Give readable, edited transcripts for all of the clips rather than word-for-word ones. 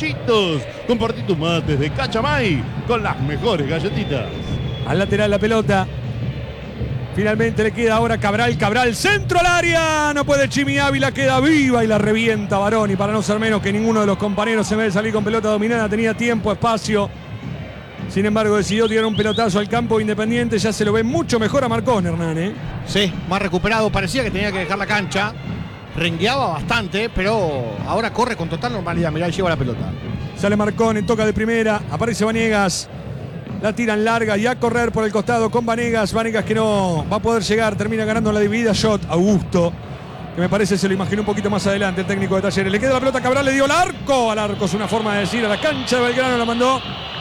sanguchitos. Compartí tus mates de Cachamay con las mejores galletitas. Al lateral la pelota. Finalmente le queda ahora Cabral, centro al área, no puede Chimi Ávila, queda viva y la revienta Baroni, para no ser menos que ninguno de los compañeros se ve salir con pelota dominada, tenía tiempo, espacio, sin embargo decidió tirar un pelotazo al campo Independiente, ya se lo ve mucho mejor a Marcón, Hernán, ¿eh? Sí, más recuperado, parecía que tenía que dejar la cancha, rengueaba bastante, pero ahora corre con total normalidad, mirá, lleva la pelota. Sale Marcón, toca de primera, aparece Vanegas. La tiran larga y a correr por el costado con Vanegas. Vanegas que no va a poder llegar. Termina ganando la dividida shot. Augusto, que me parece se lo imaginó un poquito más adelante el técnico de Talleres. Le queda la pelota a Cabral, le dio al arco. Al arco es una forma de decir. A la cancha de Belgrano la mandó.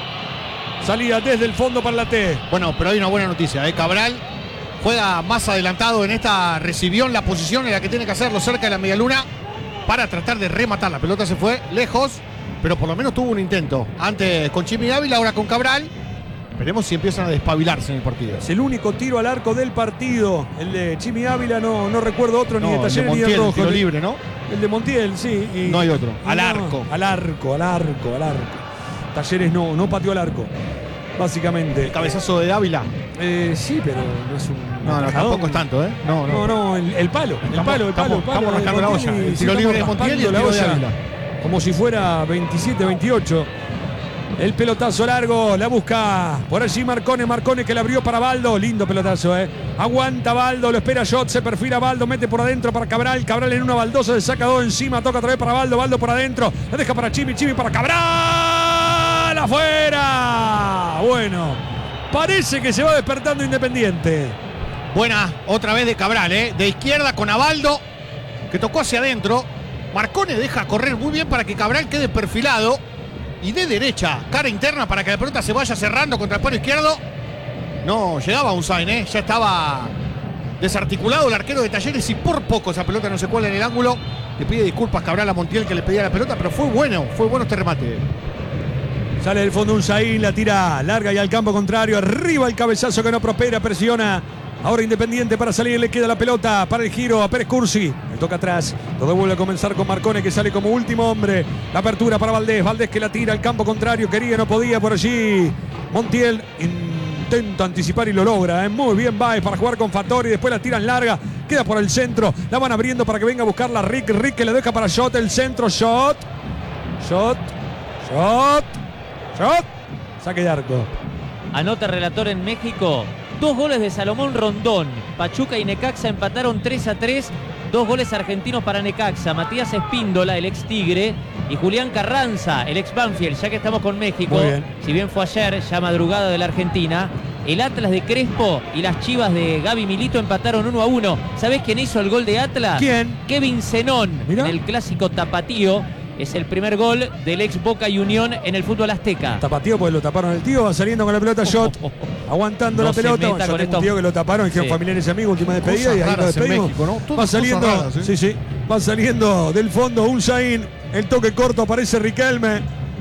Salida desde el fondo para la T. Bueno, pero hay una buena noticia. Cabral juega más adelantado en esta. Recibió en la posición en la que tiene que hacerlo, cerca de la medialuna, para tratar de rematar. La pelota se fue lejos, pero por lo menos tuvo un intento. Antes con Chimi Ávila, ahora con Cabral. Veremos si empiezan a despabilarse en el partido. Es el único tiro al arco del partido. El de Chimi Ávila, no recuerdo otro, ni de Talleres de Montiel, ni de Rojo. Tiro libre, ¿no? El de Montiel, sí. No hay otro. Al arco. Talleres no pateó al arco, básicamente. ¿El cabezazo de Ávila? Sí, pero no es un... No, tampoco es tanto, ¿eh? No, el palo. Estamos rascando la olla. El tiro libre de Montiel y el tiro de Ávila. Como si fuera 27-28. El pelotazo largo, la busca por allí Marcone que la abrió para Baldo, lindo pelotazo, aguanta Baldo, lo espera Shot, se perfila Baldo, mete por adentro para Cabral en una baldosa, le saca dos encima, toca otra vez para Baldo por adentro, la deja para Chimi para Cabral, afuera. Bueno, parece que se va despertando Independiente. Buena, otra vez de Cabral, de izquierda con Abaldo, que tocó hacia adentro. Marcone deja correr muy bien para que Cabral quede perfilado. Y de derecha, cara interna para que la pelota se vaya cerrando contra el palo izquierdo. No llegaba Unzain, ya estaba desarticulado el arquero de Talleres y por poco esa pelota no se cuela en el ángulo. Le pide disculpas Cabral a Montiel que le pedía la pelota, pero fue bueno este remate. Sale del fondo Unzain, la tira larga y al campo contrario. Arriba el cabezazo que no prospera, presiona. Ahora Independiente para salir, le queda la pelota para el giro a Pérez Cursi. Le toca atrás. Todo vuelve a comenzar con Marcone que sale como último hombre. La apertura para Valdés. Valdés que la tira al campo contrario. Quería, no podía por allí. Montiel intenta anticipar y lo logra. Muy bien Baez para jugar con Fattori. Después la tiran larga. Queda por el centro. La van abriendo para que venga a buscarla Rick. Rick que le deja para Shot. El centro. Shot. Saque de arco. Anota relator en México. 2 goles de Salomón Rondón. Pachuca y Necaxa empataron 3-3. 2 goles argentinos para Necaxa. Matías Espíndola, el ex Tigre, y Julián Carranza, el ex Banfield. Ya que estamos con México, si bien fue ayer, ya madrugada de la Argentina, el Atlas de Crespo y las Chivas de Gaby Milito empataron 1-1. ¿Sabés quién hizo el gol de Atlas? ¿Quién? Kevin Zenón, ¿Mirá? en el clásico tapatío. Es el primer gol del ex Boca y Unión en el fútbol azteca. Tapatío porque lo taparon el tío, va saliendo con la pelota Shot, aguantando la pelota. Yo tengo un tío que lo taparon, dijeron familiares y amigos, última despedida, Cosas y ahí lo despedimos. México, ¿no? Va saliendo, raras, va saliendo del fondo Unzain, el toque corto, aparece Riquelme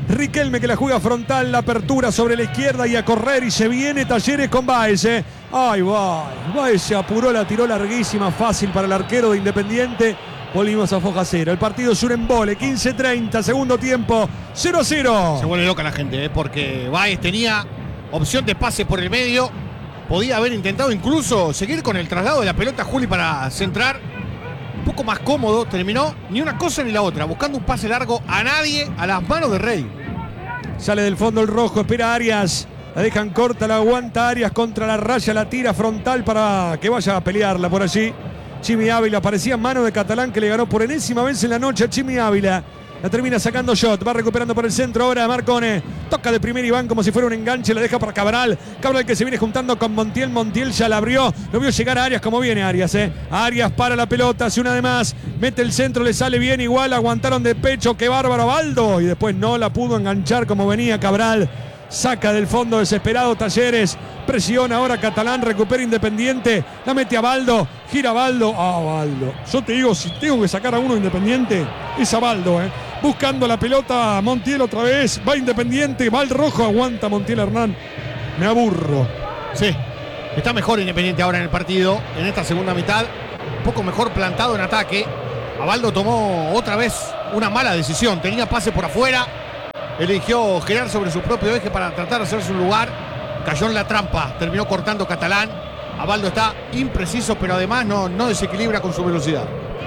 que la juega frontal, la apertura sobre la izquierda y a correr, y se viene Talleres con Baez. Ay, Baez se apuró, la tiró larguísima, fácil para el arquero de Independiente. Volvimos a foja cero. El partido es un embole. 15-30, segundo tiempo. 0-0. Se vuelve loca la gente, porque Baez tenía opción de pase por el medio. Podía haber intentado incluso seguir con el traslado de la pelota Juli para centrar. Un poco más cómodo. Terminó ni una cosa ni la otra. Buscando un pase largo a nadie, a las manos de Rey. Sale del fondo el rojo. Espera Arias. La dejan corta, la aguanta Arias contra la raya. La tira frontal para que vaya a pelearla por allí. Chimi Ávila, parecía mano de Catalán que le ganó por enésima vez en la noche a Chimi Ávila. La termina sacando Shot, va recuperando por el centro ahora Marcone. Toca de primer Iván como si fuera un enganche, la deja para Cabral. Cabral que se viene juntando con Montiel. Montiel ya la abrió, lo vio llegar a Arias, como viene Arias. Arias para la pelota, hace una de más. Mete el centro, le sale bien igual. Aguantaron de pecho, qué bárbaro Baldo. Y después no la pudo enganchar como venía Cabral. Saca del fondo desesperado Talleres. Presiona ahora Catalán, recupera Independiente. La mete a Baldo, gira Baldo. Baldo. Yo te digo, si tengo que sacar a uno Independiente, es a Baldo, Buscando la pelota Montiel otra vez. Va Independiente, va el rojo, aguanta Montiel Hernán. Me aburro. Sí, está mejor Independiente ahora en el partido, en esta segunda mitad. Un poco mejor plantado en ataque. Baldo tomó otra vez una mala decisión. Tenía pase por afuera. eligió girar sobre su propio eje para tratar de hacerse un lugar. Cayó en la trampa, terminó cortando Catalán. Abaldo está impreciso, pero además no desequilibra con su velocidad.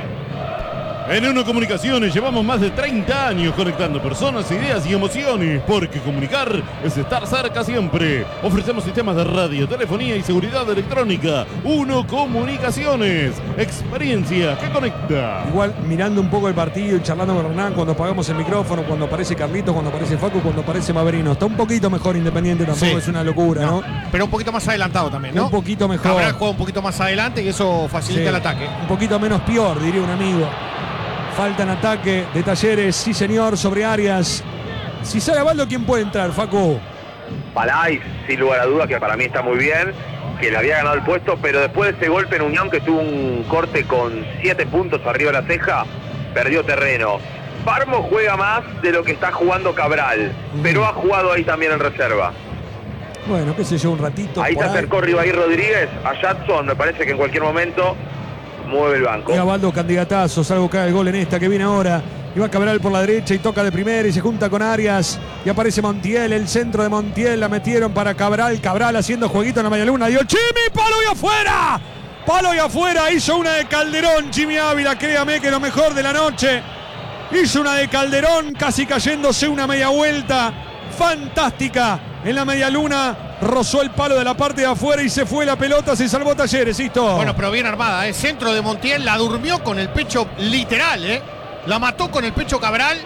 En Uno Comunicaciones llevamos más de 30 años conectando personas, ideas y emociones, porque comunicar es estar cerca siempre. Ofrecemos sistemas de radio, telefonía y seguridad electrónica. Uno Comunicaciones, experiencia que conecta. Igual mirando un poco el partido y charlando con Hernán cuando apagamos el micrófono, cuando aparece Carlito, cuando aparece Facu, cuando aparece Maverino. Está un poquito mejor Independiente, tampoco Sí. es una locura, ¿no? Pero un poquito más adelantado también, ¿no? Un poquito mejor. Cabral juega un poquito más adelante y eso facilita Sí. el ataque. Un poquito menos peor, diría un amigo. Falta en ataque de Talleres, sí señor, sobre Arias. Si sale Abaldo, ¿quién puede entrar, Facu? Palais, sin lugar a dudas, que para mí está muy bien, que le había ganado el puesto, pero después de ese golpe en Unión, que tuvo un corte con 7 puntos arriba de la ceja, perdió terreno. Parmo juega más de lo que está jugando Cabral, pero ha jugado ahí también en reserva. Bueno, qué sé yo, un ratito. Ahí por se acercó Ribaí Rodríguez, a Jadson, me parece que en cualquier momento mueve el banco. Y Abaldo candidatazo, salvo que haga el gol en esta que viene ahora. Y va Cabral por la derecha y toca de primera y se junta con Arias. Y aparece Montiel, el centro de Montiel. La metieron para Cabral. Cabral haciendo jueguito en la media luna. Dio Chimi, palo y afuera. Palo y afuera. Hizo una de Calderón, Jimmy Ávila. Créame que lo mejor de la noche. Hizo una de Calderón, casi cayéndose una media vuelta. Fantástica. En la media luna. Rozó el palo de la parte de afuera y se fue la pelota, se salvó Talleres, ¿listo? Bueno, pero bien armada, ¿eh? Centro de Montiel, la durmió con el pecho literal, ¿eh? La mató con el pecho Cabral.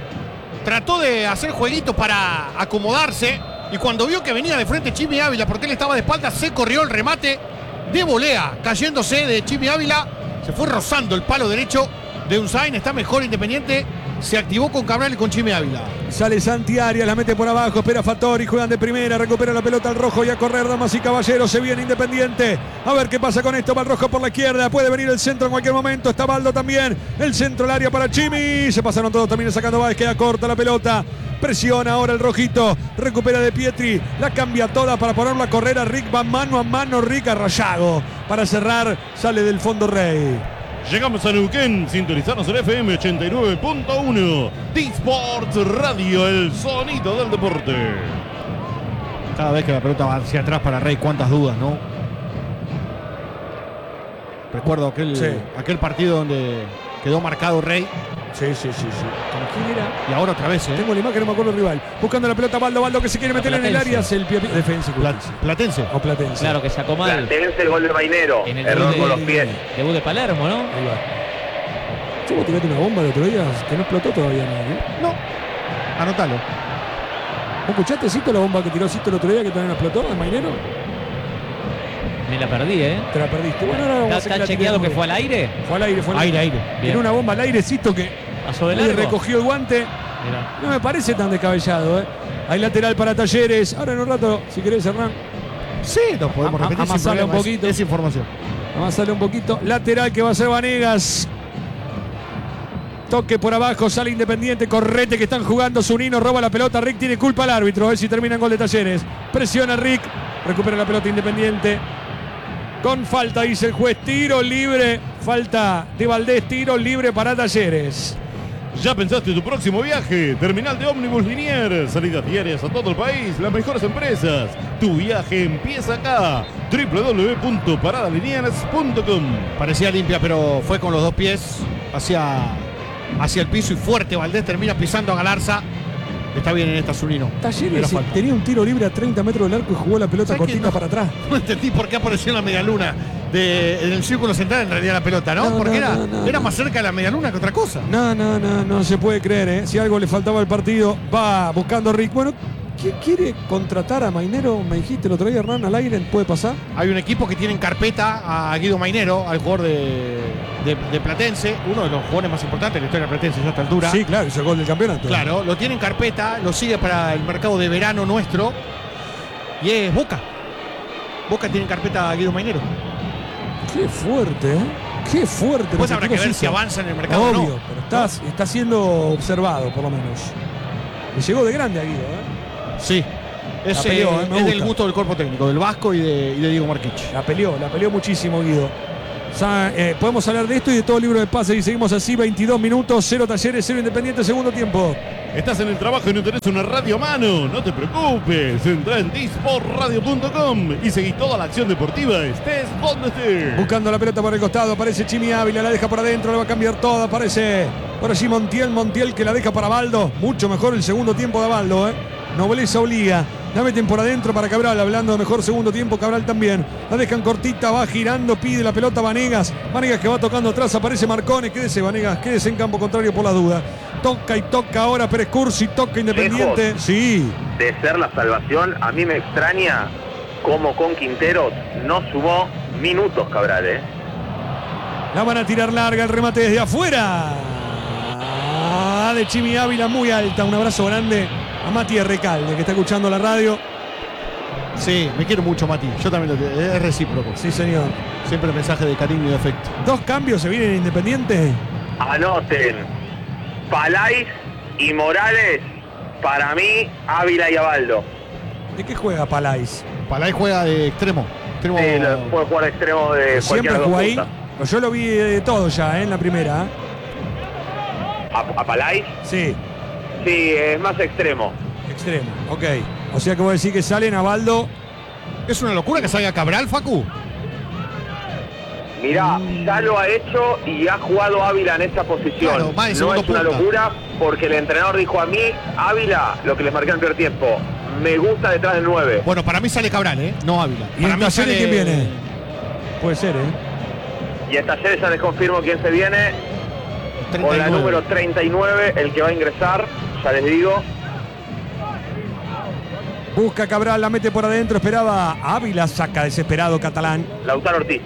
Trató de hacer jueguito para acomodarse. Y cuando vio que venía de frente Chimi Ávila, porque él estaba de espalda, se corrió el remate de volea, cayéndose de Chimi Ávila. Se fue rozando el palo derecho de Unzain. Está mejor Independiente. Se activó con Cabral y con Chimi Ávila. Sale Santi Arias, la mete por abajo, espera Fattori, juegan de primera, recupera la pelota al rojo y a correr, damas y caballeros, se viene Independiente. A ver qué pasa con esto, va el rojo por la izquierda, puede venir el centro en cualquier momento, está Baldo también, el centro al área para Chimi, se pasaron todos, también sacando Báez, queda corta la pelota, presiona ahora el rojito, recupera de Pietri, la cambia toda para ponerla a correr a Rick, va mano a mano Rick a Rayago, para cerrar, sale del fondo Rey. Llegamos a Neuquén, sintonizarnos en FM 89.1. D-Sports Radio, el sonido del deporte. Cada vez que la pelota va hacia atrás para Rey, cuántas dudas, ¿no? Recuerdo aquel partido donde quedó marcado Rey. Sí. ¿Con quién era? Y ahora otra vez, ¿eh? Tengo la imagen, no me acuerdo el rival. Buscando la pelota, Baldo que se quiere meter en el área. Es el defensa y justicia. Platense. O Platense. Claro que sacó mal Platense, el gol de Mainero, en el error con los debut pies. de Palermo, ¿no? Ahí va. Vos tiraste una bomba el otro día que no explotó todavía, ¿no? No, anótalo. ¿Vos escuchaste, Cito, la bomba que tiró Cito el otro día que también explotó, el Mainero? Me la perdí, ¿eh? Te la perdiste. Bueno, ahora vamos a hacer ¿Está la chequeado tirada. que fue al aire? Fue al aire, fue al aire. Aire. Tiene una bomba al aire, Cito, que ¿Pasó de le largo? recogió el guante. Mirá. No me parece tan descabellado, ¿eh? Hay lateral para Talleres. Ahora en un rato, si querés, Hernán, Sí, nos podemos repetir sin amasale un problema, poquito. es información. avanzale un poquito. Lateral que va a ser Vanegas. Toque por abajo, sale Independiente, correte que están jugando, Zunino roba la pelota, Rick tiene culpa al árbitro, a ver si termina en gol de Talleres. Presiona Rick, recupera la pelota Independiente. Con falta, dice el juez, tiro libre, falta de Valdés, tiro libre para Talleres. ¿Ya pensaste tu próximo viaje? Terminal de ómnibus Liniers, salidas diarias a todo el país, las mejores empresas. Tu viaje empieza acá. www.paradalineras.com. Parecía limpia, pero fue con los dos pies hacia el piso y fuerte. Valdés termina pisando a Galarza. Está bien en esta, Zunino. Talleres tenía un tiro libre a 30 metros del arco y jugó la pelota cortita para atrás. No entendí por qué apareció en la medialuna en el círculo central en realidad la pelota, ¿no? Porque era más cerca de la medialuna que otra cosa. No se puede creer, ¿eh? Si algo le faltaba al partido, va buscando Rick. Bueno, ¿quién quiere contratar a Mainero? Me dijiste el otro día, Hernán, al aire, ¿puede pasar? Hay un equipo que tiene en carpeta a Guido Mainero, al jugador de Platense, uno de los jugadores más importantes de la historia de Platense a esta altura. Sí, claro, hizo el gol del campeonato. Claro, lo tiene en carpeta, lo sigue para el mercado de verano nuestro. Y es Boca. Boca tiene en carpeta a Guido Mainero. Qué fuerte, ¿eh? Qué fuerte. Después habrá que ver si avanza en el mercado o no. Obvio, pero está siendo observado, por lo menos. Le llegó de grande a Guido, ¿eh? Sí. Es, La peleó, me es del gusta. gusto del cuerpo técnico, del Vasco y de Diego Marquich. La peleó muchísimo Guido. Podemos hablar de esto y de todo el libro de pases y seguimos así, 22 minutos, 0 Talleres, 0 Independiente, segundo tiempo. Estás en el trabajo y no tenés una radio a mano. No te preocupes. Entrá en disportradio.com y seguí toda la acción deportiva. Estés donde estés. Buscando la pelota por el costado. Aparece Chimi Ávila. La deja por adentro. Le va a cambiar toda. Aparece por allí Montiel que la deja para Baldo. Mucho mejor el segundo tiempo de Baldo. Nobleza obliga. La meten por adentro para Cabral, hablando de mejor segundo tiempo, Cabral también. La dejan cortita, va girando, pide la pelota Vanegas. Vanegas que va tocando atrás, aparece Marcone. Quédese Vanegas, quédese en campo contrario por la duda. Toca y toca ahora Pérez Cursi, toca Independiente. Lejos sí. De ser la salvación, a mí me extraña cómo con Quinteros no sumó minutos Cabral, La van a tirar larga, el remate desde afuera. De Chimi Ávila, muy alta. Un abrazo grande a Mati Recalde, que está escuchando la radio. Sí, me quiero mucho, Mati. Yo también es recíproco. Sí, señor. Siempre mensaje de cariño y de afecto. 2 cambios se vienen en Independiente. Anoten, Palais y Morales, para mí, Ávila y Abaldo. ¿De qué juega Palais? Palais juega de extremo. Sí, puede jugar extremo de Siempre cualquiera de jugó las ahí. dos puntas. Yo lo vi de todo ya, en la primera. ¿A Palais? Sí, Sí, es más extremo. extremo, ok. O sea que vos decís que salen a Baldo. ¿Es una locura que salga Cabral, Facu? Mirá, ya lo ha hecho y ha jugado Ávila en esa posición. Claro, más de no segundo es una punta. locura porque el entrenador dijo a mí, Ávila, lo que les marqué en el primer tiempo, me gusta detrás del 9. Bueno, para mí sale Cabral, no Ávila. ¿Y Para en mí Talleres quién viene? Puede ser, Y en Talleres ya les confirmo quién se viene. Con la 39. número 39, el que va a ingresar, ya les digo. Busca Cabral, la mete por adentro, esperaba Ávila, saca desesperado Catalán. Lautaro Ortiz.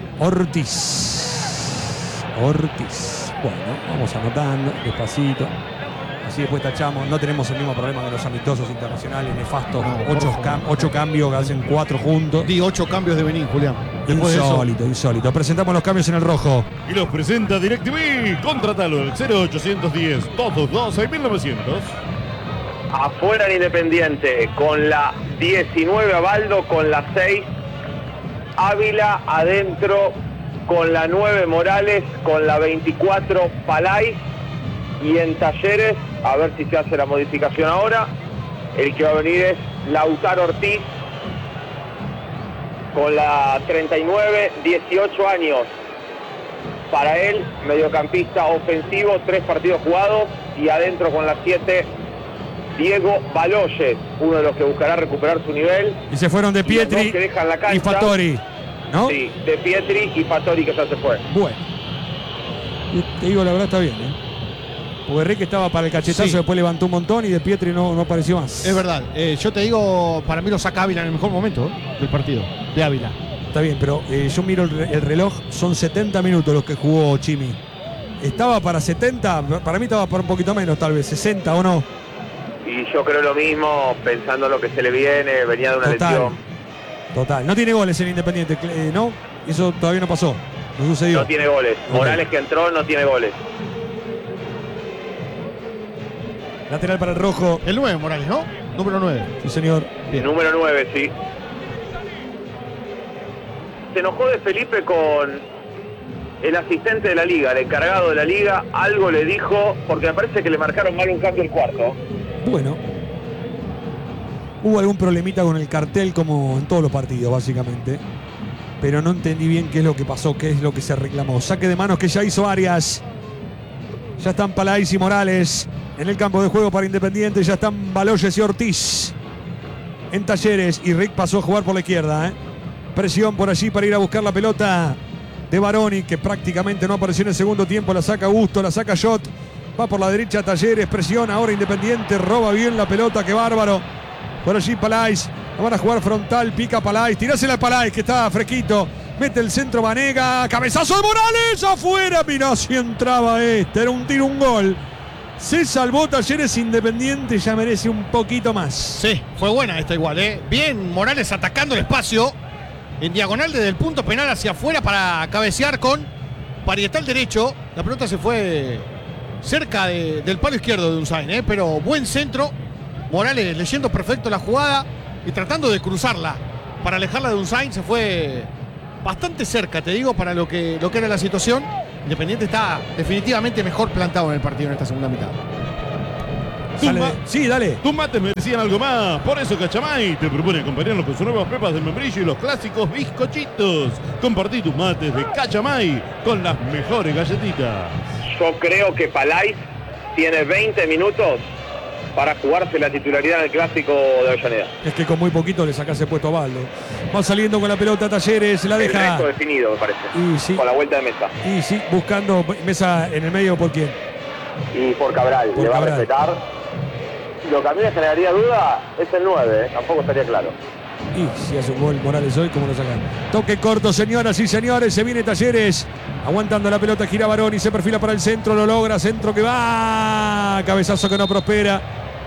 Ortiz. Bueno, vamos anotando despacito. Así después tachamos. No tenemos el mismo problema que los amistosos internacionales nefastos. No, por favor. 8 cambios que hacen 4 juntos. Di 8 cambios de Benín, Julián. Después de eso, Insólito. Presentamos los cambios en el rojo. Y los presenta DirecTV. Contratalo al 0810-222-6900. Afuera el Independiente, con la 19 Abaldo, con la 6 Ávila, adentro con la 9 Morales, con la 24 Palais, y en Talleres, a ver si se hace la modificación ahora, el que va a venir es Lautaro Ortiz, con la 39, 18 años. Para él, mediocampista ofensivo, 3 partidos jugados, y adentro con la 7, Diego Baloyes, uno de los que buscará recuperar su nivel. Y se fueron De Pietri Y los dos que dejan la cancha. y Fattori, ¿no? Sí, De Pietri y Fattori, que ya se fue. Bueno. Y te digo, la verdad está bien, Porque Enrique estaba para el cachetazo, Sí. Después levantó un montón y De Pietri no apareció más. es verdad. Yo te digo, para mí lo saca Ávila en el mejor momento del partido. De Ávila. Está bien, pero yo miro el reloj, son 70 minutos los que jugó Chimi. ¿Estaba para 70? Para mí estaba para un poquito menos, tal vez, 60 o no. Y yo creo lo mismo, pensando en lo que se le viene, venía de una lesión. Total. No tiene goles en Independiente, ¿no? Eso todavía no pasó, no sucedió. No tiene goles. Ok. Morales, que entró, no tiene goles. Lateral para el rojo, El 9, Morales, ¿no? Número 9. sí señor. Número 9, sí. Se enojó de Felipe con el asistente de la liga, el encargado de la liga. Algo le dijo, porque me parece que le marcaron mal un cambio el cuarto. Bueno. Hubo algún problemita con el cartel como en todos los partidos, básicamente. Pero no entendí bien qué es lo que pasó, qué es lo que se reclamó. Saque de manos que ya hizo Arias. Ya están Palais y Morales en el campo de juego para Independiente. Ya están Baloyes y Ortiz en Talleres. Y Rick pasó a jugar por la izquierda. Presión por allí para ir a buscar la pelota de Baroni, que prácticamente no apareció en el segundo tiempo. La saca Gusto, la saca Jot. Va por la derecha Talleres, presión ahora Independiente, roba bien la pelota, qué bárbaro. Por allí Palais, la van a jugar frontal, pica Palais, tirásela a Palais que está fresquito. Mete el centro Vanega, cabezazo de Morales, afuera, mirá si entraba era un tiro, un gol. Se salvó Talleres, Independiente ya merece un poquito más. Sí, fue buena esta igual, Bien, Morales atacando el espacio en diagonal desde el punto penal hacia afuera para cabecear con parietal derecho. La pelota se fue cerca del palo izquierdo de Unzain, pero buen centro. Morales leyendo perfecto la jugada y tratando de cruzarla para alejarla de Unzain. Se fue bastante cerca, te digo, para lo que era la situación. Independiente está definitivamente mejor plantado en el partido en esta segunda mitad. Sí, dale. Tus mates merecían algo más. Por eso Cachamay te propone acompañarnos con sus nuevas pepas de membrillo y los clásicos bizcochitos. Compartí tus mates de Cachamay con las mejores galletitas. Yo creo que Palais tiene 20 minutos para jugarse la titularidad en el clásico de Avellaneda. Es que con muy poquito le sacase puesto a Baldo. Va saliendo con la pelota Talleres, la deja. El resto definido, me parece. Y sí. Con la vuelta de Mesa. Y sí, buscando Mesa en el medio, ¿por quién? Y por Cabral, Por le va Cabral. a respetar. Lo que a mí me generaría duda es el 9, tampoco estaría claro. Y si hace un gol Morales hoy, ¿cómo lo sacan? Toque corto, señoras y señores. Se viene Talleres. Aguantando la pelota, gira Baroni, se perfila para el centro, lo logra. Centro que va. Cabezazo que no prospera.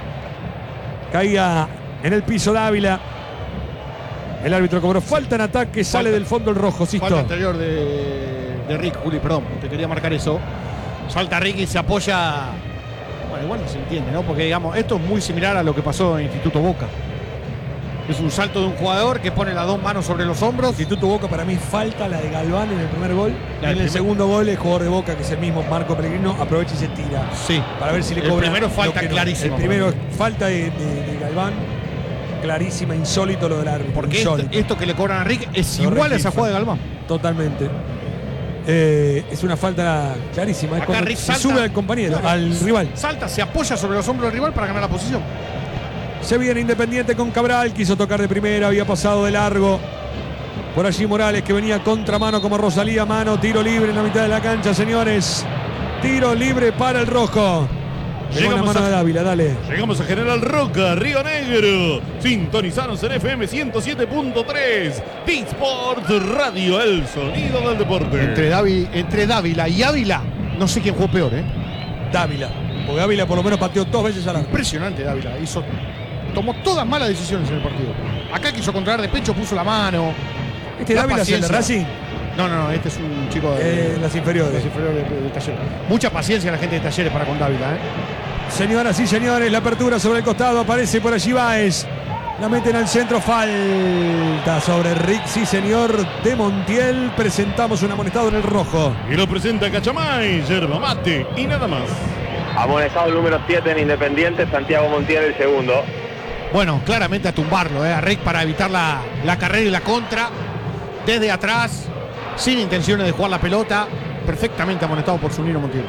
Caía en el piso Dávila. El árbitro cobró falta en ataque. Sale del fondo el rojo, Sisto. Falta anterior de Rick, Juli, perdón. Te quería marcar eso. Salta Rick y se apoya. Bueno, igual no se entiende, ¿no? Porque, digamos, esto es muy similar a lo que pasó en Instituto Boca. Es un salto de un jugador que pone las dos manos sobre los hombros. Instituto Boca, para mí falta la de Galván en el primer gol. La del En el primer- segundo gol, el jugador de Boca, que es el mismo Marco Pellegrino, aprovecha y se tira. Sí. Para ver si le El cobra. primero falta lo que no. clarísimo. El primero falta de Galván. Clarísima, insólito lo del árbitro. Porque insólito. esto que le cobran a Rick es Lo igual a esa registra. jugada de Galván. Totalmente. Es una falta clarísima. Es Acá cuando Rick se salta. sube al compañero, al rival. Salta, se apoya sobre los hombros del rival para ganar la posición. Se viene Independiente con Cabral. Quiso tocar de primera, había pasado de largo. Por allí Morales, que venía contramano como Rosalía. Mano, tiro libre en la mitad de la cancha, señores. Tiro libre para el rojo. Llegó la Llegamos mano a- de Dávila, dale. Llegamos a General Roca, Río Negro. Sintonizanos en FM 107.3. T-Sport Radio, el sonido del deporte. Entre Dávila y Ávila, no sé quién jugó peor, ¿eh? Dávila. Porque Dávila por lo menos pateó 2 veces al arco. Impresionante Dávila. Tomó todas malas decisiones en el partido. Acá quiso controlar de pecho, puso la mano. Este La Dávila es el de paciencia. Racing. No, este es un chico de Las inferiores. los inferiores de Talleres. Mucha paciencia la gente de Talleres para con Dávila, ¿eh? Señoras y señores, la apertura sobre el costado. Aparece por allí Báez. La meten al centro. Falta sobre Rick. Sí, señor. De Montiel. Presentamos un amonestado en el rojo. Y lo presenta Cachamay, yerba mate y nada más. Amonestado el número 7 en Independiente, Santiago Montiel el segundo. Bueno, claramente a tumbarlo, a Rick para evitar la carrera y la contra. Desde atrás, sin intenciones de jugar la pelota. Perfectamente amonestado por Zunino Montiel.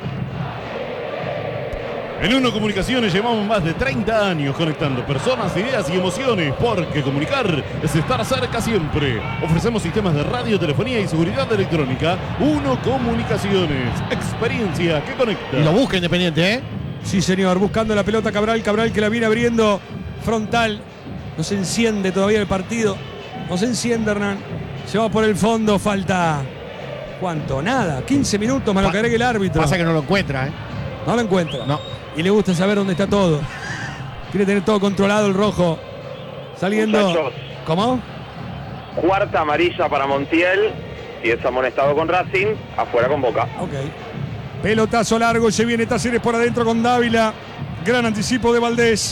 En Uno Comunicaciones llevamos más de 30 años conectando personas, ideas y emociones, porque comunicar es estar cerca siempre. Ofrecemos sistemas de radio, telefonía y seguridad electrónica. Uno Comunicaciones, experiencia que conecta. Y lo busca Independiente, ¿eh? Sí, señor. Buscando la pelota Cabral. Cabral que la viene abriendo. Frontal. No se enciende todavía el partido. No se enciende, Hernán. Se va por el fondo. Falta. ¿Cuánto? Nada. 15 minutos más lo que agregue el árbitro. Pasa que no lo encuentra, ¿eh? No lo encuentra. No. Y le gusta saber dónde está todo. Quiere tener todo controlado el rojo. Saliendo. Muchachos. ¿Cómo? Cuarta amarilla para Montiel. Si es amonestado con Racing, afuera con Boca. Ok. Pelotazo largo. Se viene Talleres por adentro con Dávila. Gran anticipo de Valdés.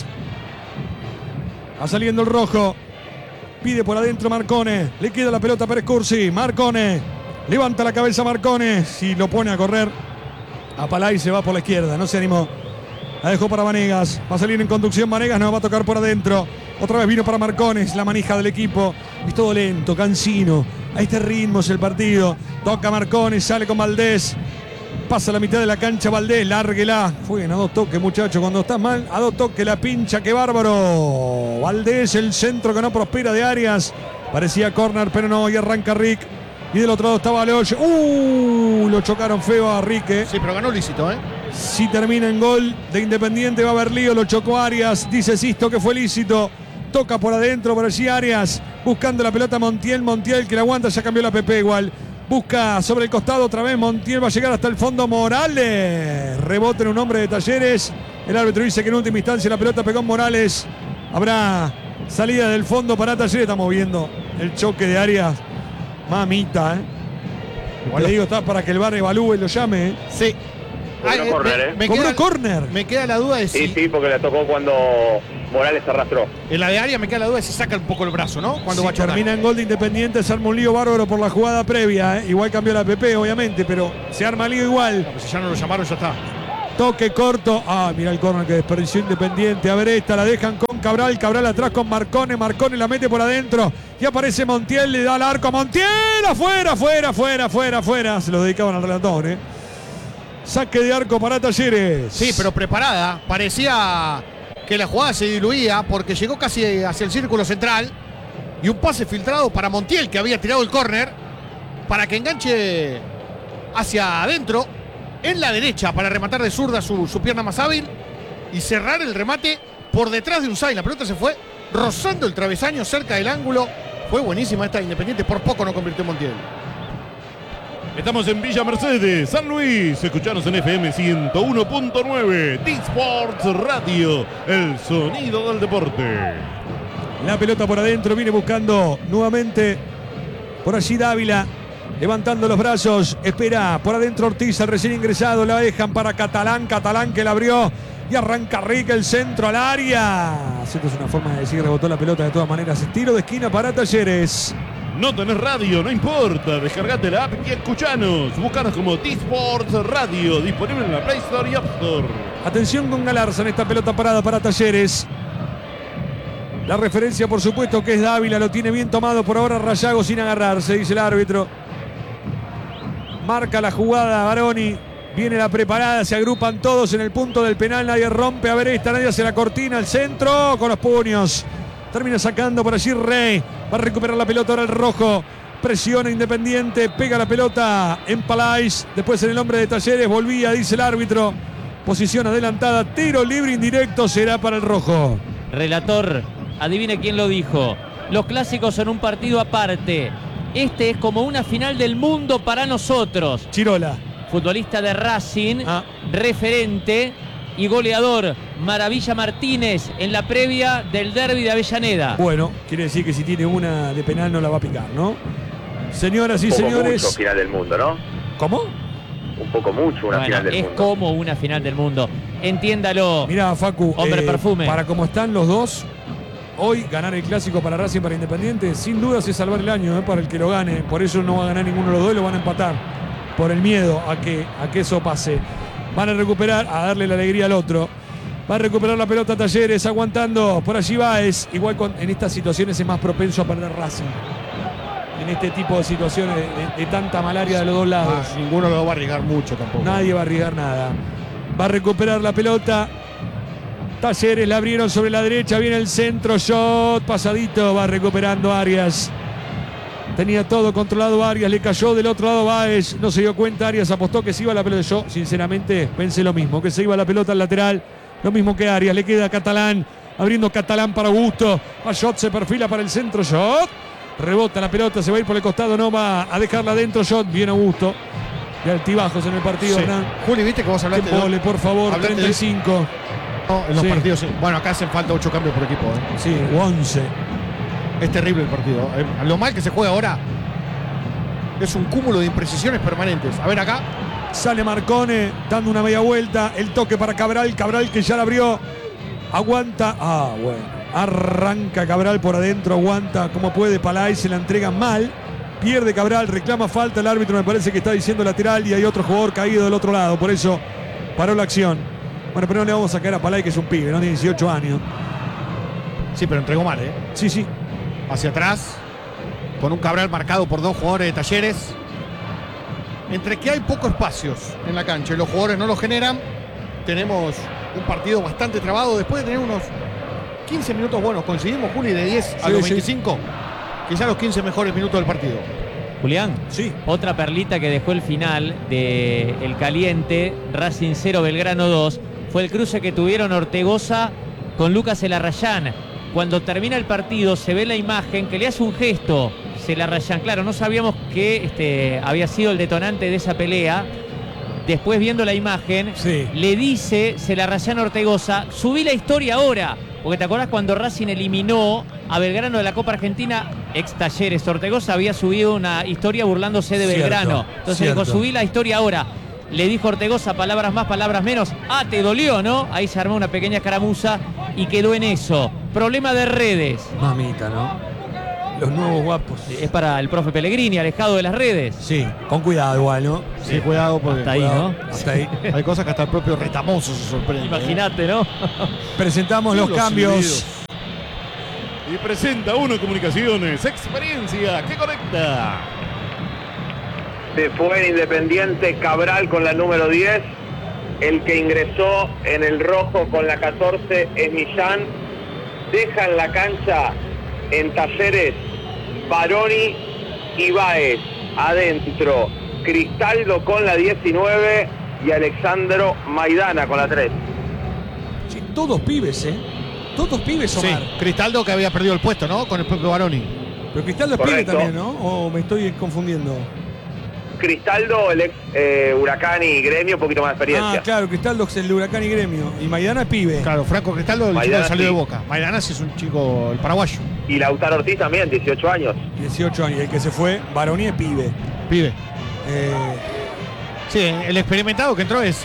Va saliendo el rojo. Pide por adentro Marcone. Le queda la pelota a Pérez Cursi. Marcone. Levanta la cabeza Marcone. Si lo pone a correr. A Palay se va por la izquierda. No se animó. La dejó para Vanegas. Va a salir en conducción Vanegas. No va a tocar por adentro. Otra vez vino para Marcones. La manija del equipo. Es todo lento, cansino. A este ritmo es el partido. Toca Marcones. Sale con Valdés. Pasa la mitad de la cancha Valdés, lárguela. Fue a 2 toques, muchacho. Cuando estás mal, a 2 toques la pincha, qué bárbaro. Valdés, el centro que no prospera de Arias. Parecía córner, pero no. Y arranca Rick. Y del otro lado estaba Leoch. Lo chocaron feo a Rique. Sí, pero ganó lícito, ¿eh? Si termina en gol de Independiente, va a haber lío. Lo chocó Arias. Dice Sisto que fue lícito. Toca por adentro, por allí Arias. Buscando la pelota Montiel. Montiel que la aguanta, ya cambió la PP igual. Busca sobre el costado otra vez. Montiel va a llegar hasta el fondo. Morales. Rebote en un hombre de Talleres. El árbitro dice que en última instancia la pelota pegó en Morales. Habrá salida del fondo para Talleres. Estamos viendo el choque de Arias. Mamita, ¿eh? Igual le digo, está para que el VAR evalúe y lo llame, ¿eh? Sí. Cobró córner, ¿eh? Cobró córner. Me queda la duda de si. Sí, porque le tocó cuando Morales se arrastró. En la de área me queda la duda de si saca un poco el brazo, ¿no? Cuando Si va a chocar. termina en gol de Independiente, se arma un lío bárbaro por la jugada previa, ¿eh? Igual cambió la PP, obviamente, pero se arma lío igual. No, pues si ya no lo llamaron, ya está. Toque corto. Ah, mira el córner que desperdició Independiente. A ver esta, la dejan con Cabral. Cabral atrás con Marcone. Marcone la mete por adentro. Y aparece Montiel, le da al arco a Montiel. Afuera. Se lo dedicaban al relator, ¿eh? Saque de arco para Talleres. Sí, pero preparada. Parecía que la jugada se diluía porque llegó casi hacia el círculo central. Y un pase filtrado para Montiel, que había tirado el córner, para que enganche hacia adentro, en la derecha, para rematar de zurda su pierna más hábil y cerrar el remate por detrás de Unzay. La pelota se fue rozando el travesaño cerca del ángulo. Fue buenísima esta Independiente, por poco no convirtió Montiel. Estamos en Villa Mercedes, San Luis. Escuchanos en FM 101.9, T-Sports Radio, el sonido del deporte. La pelota por adentro, viene buscando nuevamente por allí Dávila. Levantando los brazos, espera por adentro Ortiz, el recién ingresado, la dejan para Catalán, Catalán que la abrió y arranca Rica el centro al área. Esto es una forma de decir, rebotó la pelota de todas maneras. Tiro de esquina para Talleres. No tenés radio, no importa, descargate la app y escuchanos. Búscanos como T-Sports Radio, disponible en la Play Store y App Store. Atención con Galarza en esta pelota parada para Talleres. La referencia, por supuesto, que es Dávila, lo tiene bien tomado por ahora Rayago sin agarrarse, dice el árbitro. Marca la jugada Baroni. Viene la preparada, se agrupan todos en el punto del penal. Nadie rompe. A ver esta, nadie hace la cortina. El centro con los puños. Termina sacando por allí Rey. Va a recuperar la pelota ahora el rojo. Presiona Independiente. Pega la pelota en Palais. Después en el hombre de Talleres. Volvía, dice el árbitro. Posición adelantada. Tiro libre indirecto será para el rojo. Relator, adivine quién lo dijo. Los clásicos son un partido aparte. Este es como una final del mundo para nosotros. Chirola. Futbolista de Racing, referente y goleador. Maravilla Martínez en la previa del derbi de Avellaneda. Bueno, quiere decir que si tiene una de penal no la va a picar, ¿no? Señoras y señores. Mucho final del mundo, ¿no? ¿Cómo? Un poco mucho una final del mundo. Es como una final del mundo. Entiéndalo. Mirá, Facu, hombre perfume. Para como están los dos, hoy ganar el clásico para Racing, para Independiente, sin dudas es salvar el año, para el que lo gane. Por eso no va a ganar ninguno de los dos y lo van a empatar. Por el miedo a que eso pase. Van a recuperar, a darle la alegría al otro. Va a recuperar la pelota Talleres, aguantando. Por allí Báez. Igual en estas situaciones es más propenso a perder Racing. En este tipo de situaciones de tanta malaria de los dos lados. Ninguno lo va a arriesgar mucho tampoco. Nadie va a arriesgar nada. Va a recuperar la pelota. Talleres la abrieron sobre la derecha. Viene el centro. Shot. Pasadito. Va recuperando Arias. Tenía todo controlado Arias. Le cayó del otro lado Báez. No se dio cuenta. Arias apostó que se iba la pelota. Yo, sinceramente, pensé lo mismo. Que se iba la pelota al lateral. Lo mismo que Arias. Le queda Catalán. Abriendo Catalán para Augusto. Va Shot. Se perfila para el centro. Shot. Rebota la pelota. Se va a ir por el costado. No va a dejarla adentro. Shot. Bien Augusto. De altibajos en el partido, sí. Hernán. Juli, viste que vos hablaste de vole, por favor. 35. En los partidos, sí. Bueno, acá hacen falta 8 cambios por equipo. Sí, 11. Es terrible el partido. Lo mal que se juega ahora es un cúmulo de imprecisiones permanentes. A ver acá. Sale Marcone dando una media vuelta. El toque para Cabral. Cabral que ya la abrió. Aguanta. Bueno. Arranca Cabral por adentro. Aguanta como puede. Palay se la entrega mal. Pierde Cabral. Reclama falta. El árbitro me parece que está diciendo lateral. Y hay otro jugador caído del otro lado. Por eso paró la acción. Bueno, pero no le vamos a caer a Palay, que es un pibe, ¿no? Tiene 18 años. Sí, pero entregó mal, ¿eh? Sí. Hacia atrás, con un Cabral marcado por 2 jugadores de Talleres. Entre que hay pocos espacios en la cancha y los jugadores no lo generan, tenemos un partido bastante trabado. Después de tener unos 15 minutos buenos, coincidimos, Juli, de 10 a los 25. Quizá los 15 mejores minutos del partido. Julián, sí. Otra perlita que dejó el final de El Caliente, Racing 0, Belgrano 2, fue el cruce que tuvieron Ortegoza con Lucas Elarrayán. Cuando termina el partido se ve la imagen que le hace un gesto Elarrayán. Claro, no sabíamos que había sido el detonante de esa pelea. Después, viendo la imagen, sí, le dice Elarrayán a Ortegoza: subí la historia ahora. Porque te acordás cuando Racing eliminó a Belgrano de la Copa Argentina, ex Talleres. Ortegoza había subido una historia burlándose de Belgrano. Entonces dijo: subí la historia ahora. Le dijo Ortegoza, palabras más, palabras menos. Te dolió, ¿no? Ahí se armó una pequeña escaramuza y quedó en eso. Problema de redes. Mamita, ¿no? Los nuevos guapos. Es para el profe Pellegrini, alejado de las redes. Sí, con cuidado igual, ¿no? Sí, cuidado porque Hasta ahí, ¿no? Hasta ahí. hay cosas que hasta el propio Retamoso se sorprende. Imagínate, ¿no? Presentamos los cambios. Y presenta Uno Comunicaciones, experiencia que conecta. Se fue en Independiente Cabral con la número 10. El que ingresó en el rojo con la 14 es Millán. Deja en la cancha en Talleres Baroni y Báez. Adentro Cristaldo con la 19 y Alexandro Maidana con la 3. Sí, todos pibes, ¿eh? Todos pibes, Sí, Omar. Cristaldo que había perdido el puesto, ¿no? Con el propio Baroni. Pero Cristaldo es pibe Correcto. también, ¿no? ¿O me estoy confundiendo? Cristaldo, el ex Huracán y Gremio, un poquito más de experiencia. Ah, claro, Cristaldo es el de Huracán y Gremio. Y Maidana es pibe. Claro, Franco Cristaldo, el chico Maidana que salió sí. de Boca. Maidana sí es un chico, el paraguayo. Y Lautaro Ortiz también, 18 años. 18 años. Y el que se fue, Baroni es pibe. Pibe. Eh, Sí, el experimentado que entró es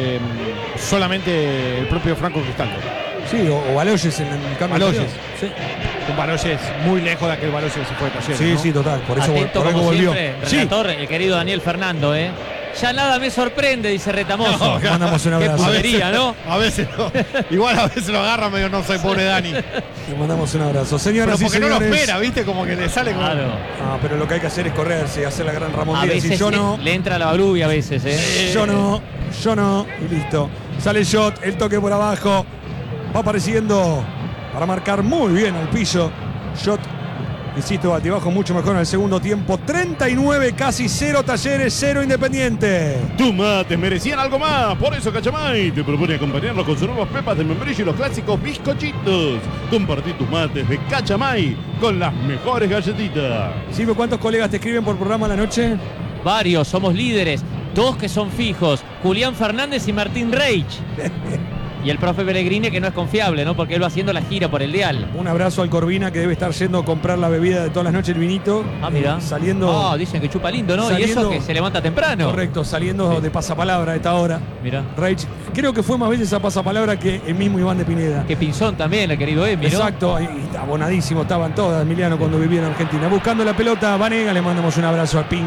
solamente el propio Franco Cristaldo. sí, o Baloyes en el cambio. Baloyes. anterior. Sí, Un Baloyes muy lejos de aquel Baloyes que se fue de Talleres, sí, ¿no? sí, total. Por eso, Atento por algo como volvió. siempre, Sí, relator, el querido Daniel Fernando, ¿eh? Ya nada me sorprende, dice Retamoso. le mandamos un Qué abrazo. putería, ¿no? A veces no. Igual a veces lo agarra medio no soy pobre Dani. Le mandamos un abrazo. Señoras Pero y porque no lo señores. espera, ¿viste? Como que le sale como. Claro. Ah, pero lo que hay que hacer es correrse, hacer la gran Ramón A Díaz. Y veces yo no, le entra la balubia a veces, ¿eh? yo no. Y listo. Sale Shot, el toque por abajo. Va apareciendo para marcar muy bien al piso. Shot, insisto, batibajo mucho mejor en el segundo tiempo. 39, casi 0 Talleres, 0 Independiente. Tus mates merecían algo más, por eso Cachamay te propone acompañarlos con sus nuevas pepas de membrillo y los clásicos bizcochitos. Compartí tus mates de Cachamay con las mejores galletitas. Silvio, ¿cuántos colegas te escriben por programa a la noche? Varios, somos líderes. Dos que son fijos, Julián Fernández y Martín Reich. Y el profe Pellegrini, que no es confiable, ¿no? Porque él va haciendo la gira por el dial. Un abrazo al Corvina, que debe estar yendo a comprar la bebida de todas las noches, el vinito. Ah, mira. Saliendo. Ah, dicen que chupa lindo, ¿no? Y saliendo- eso que se levanta temprano. Correcto, saliendo de pasapalabra a esta hora. Mira. Reich, creo que fue más veces a pasapalabra que el mismo Iván de Pineda. Que Pinzón también, el querido Emi, ¿no? Exacto, y abonadísimo estaban todas, Emiliano, cuando vivía en Argentina. Buscando la pelota, Vanega, le mandamos un abrazo a Ping.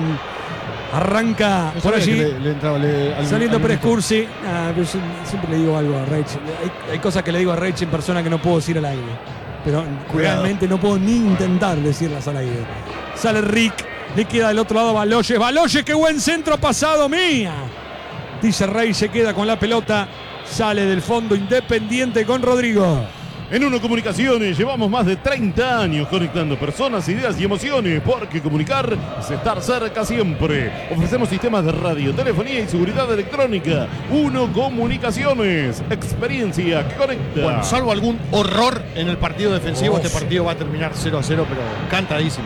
Arranca No por sabía allí, que le entraba, saliendo Pérez Cursi. Ah, pero yo siempre le digo algo a Reich. Hay cosas que le digo a Reich en persona que no puedo decir al aire. Pero realmente no puedo ni intentar decirlas al aire. Sale Rick, le queda del otro lado Baloyes. Baloyes, qué buen centro pasado, mía. Dice Rey, se queda con la pelota. Sale del fondo Independiente con Rodrigo. En Uno Comunicaciones llevamos más de 30 años conectando personas, ideas y emociones, porque comunicar es estar cerca siempre. Ofrecemos sistemas de radio, telefonía y seguridad electrónica. Uno Comunicaciones, experiencia que conecta. Bueno, salvo algún horror en el partido defensivo, Oh, este sí. partido va a terminar 0-0, pero cantadísimo.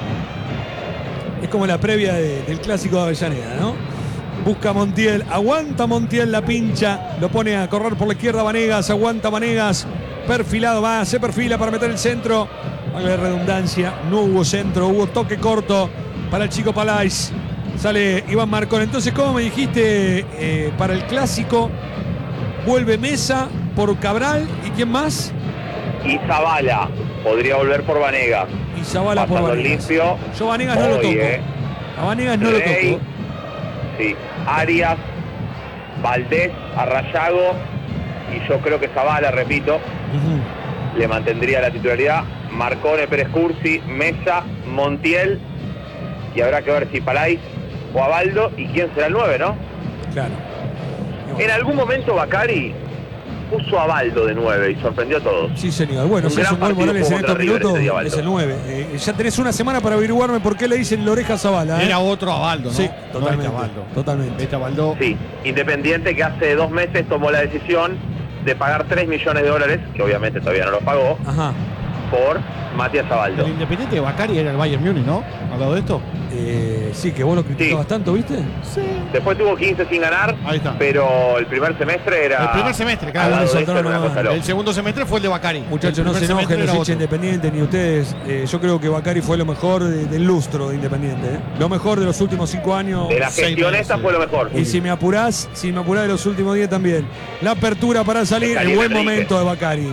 Es como la previa del clásico de Avellaneda, ¿no? Busca Montiel, aguanta Montiel la pincha, lo pone a correr por la izquierda Vanegas, aguanta Vanegas, perfilado va, se perfila para meter el centro. Vale la redundancia, no hubo centro, hubo toque corto para el chico Palais. Sale Iván Marcón. Entonces, ¿cómo me dijiste para el clásico? Vuelve Mesa por Cabral y ¿quién más? Y Zavala podría volver por Vanega. Y Zavala por Pasando Vanegas. limpio. Yo Vanegas no lo Hoy, toco. A Vanegas no lo Rey, toco. sí, Arias, Valdés, Arrayago y yo creo que Zavala, repito, Ujú. le mantendría la titularidad. Marcone, Pérez Cursi, Mesa, Montiel y habrá que ver si Palais o Abaldo y quién será el 9, ¿no? Claro. En algún momento Bacari puso a Abaldo de 9 y sorprendió a todos. Sí, señor. Bueno, Un si es gran un gol partido Morales en contra estos River minutos, ese día, Baldo. es el 9. Ya tenés una semana para averiguarme por qué le dicen la oreja a Zavala. ¿eh? Era otro Abaldo, ¿no? Sí, No totalmente. este Abaldo. Totalmente. Este Abaldo. Sí, Independiente que hace 2 meses tomó la decisión de pagar $3 millones, que obviamente todavía no lo pagó, Ajá. por Matías Abaldo. El Independiente de Bacari era el Bayern Múnich, ¿no? ¿Al lado de esto? Sí, que vos lo criticabas Sí. tanto, ¿viste? Sí. Después tuvo 15 sin ganar, Ahí está. pero el primer semestre era... El primer semestre, al claro. lado de Eso, esto, no, era una no, cosa no. loca. El segundo semestre fue el de Bacari. Muchachos, El no primer se enojen semestre los era hinchas otro. Independientes ni ustedes. Yo creo que Bacari fue lo mejor del lustro de Independiente. ¿eh? Lo mejor de los últimos 5 años. De la Seis gestión meses. esta fue lo mejor. Y si me apurás de los últimos 10 también. La apertura para salir, Está el bien, buen Enrique. momento de Bacari.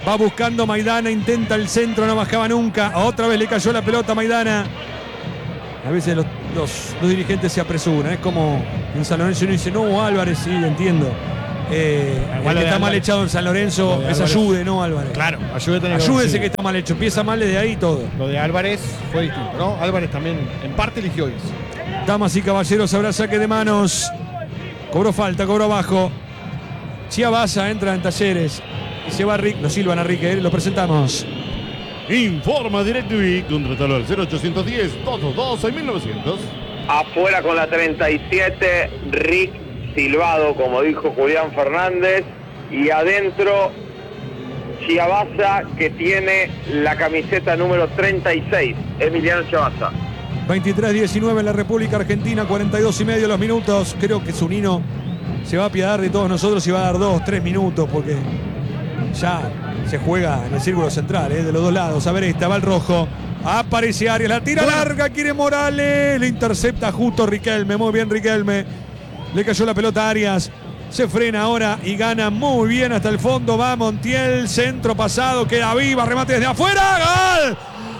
Va buscando Maidana, intenta el centro, no bajaba nunca. Otra vez le cayó la pelota a Maidana. A veces los dirigentes se apresuran. Es como en San Lorenzo uno dice, no, Álvarez, sí, entiendo. El que está mal echado en San Lorenzo es Ayude, no Álvarez. Claro, Ayúdese que está mal hecho. Empieza mal desde ahí todo. Lo de Álvarez fue distinto, ¿no? Álvarez también en parte eligió eso. Damas y caballeros, habrá saque de manos. Cobró falta, cobró abajo. Chiabaza entra en Talleres. Y se va Rick, lo silban a Rique, lo presentamos. Informa DirecTV, contratalo al 0810-222-6900. Afuera con la 37, Rick silbado, como dijo Julián Fernández. Y adentro, Chiabaza, que tiene la camiseta número 36, Emiliano Chiabaza. 23-19 en la República Argentina, 42,5 los minutos. Creo que Zunino se va a apiadar de todos nosotros y va a dar 2-3 minutos porque ya se juega en el círculo central, de los dos lados. A ver, esta va el rojo. Aparece Arias, la tira larga, quiere Morales. Le intercepta justo Riquelme. Muy bien Riquelme. Le cayó la pelota a Arias. Se frena ahora y gana muy bien hasta el fondo. Va Montiel, centro pasado, queda viva, remate desde afuera. ¡Gol!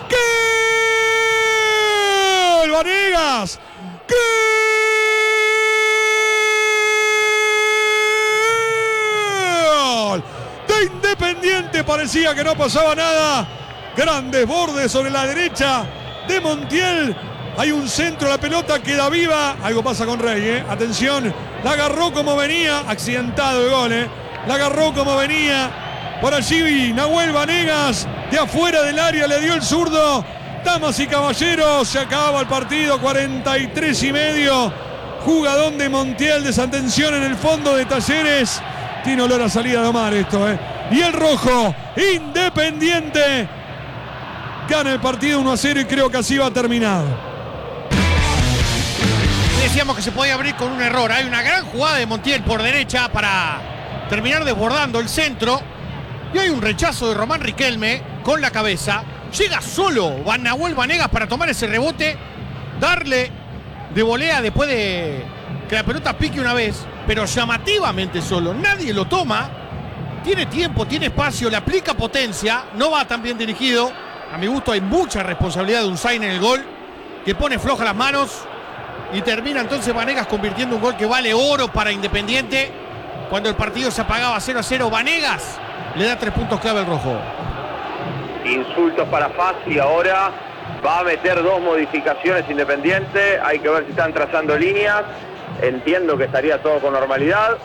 ¡Gol! ¡Vanegas! ¡Gol! De Independiente, parecía que no pasaba nada. Grandes bordes sobre la derecha de Montiel. Hay un centro, la pelota queda viva. Algo pasa con Rey, Atención, la agarró como venía. Accidentado el gol, La agarró como venía. Por allí Nahuel Vanegas, de afuera del área, le dio el zurdo. Damas y caballeros, se acaba el partido, 43,5. Jugadón de Montiel, desatención en el fondo de Talleres. Tiene olor a salida de Omar esto, Y el rojo, Independiente, gana el partido 1-0 y creo que así va terminado. Decíamos que se podía abrir con un error. Hay una gran jugada de Montiel por derecha para terminar desbordando el centro. Y hay un rechazo de Román Riquelme con la cabeza. Llega solo Nahuel Vanegas para tomar ese rebote, darle de volea después de que la pelota pique una vez, pero llamativamente solo. Nadie lo toma. Tiene tiempo, tiene espacio, le aplica potencia. No va tan bien dirigido. A mi gusto hay mucha responsabilidad de Unzain en el gol, que pone floja las manos. Y termina entonces Vanegas convirtiendo un gol que vale oro para Independiente. Cuando el partido se apagaba 0-0, Vanegas le da 3 puntos clave al rojo. Insultos para Fassi ahora. Va a meter 2 modificaciones Independiente. Hay que ver si están trazando líneas. Entiendo que estaría todo con normalidad.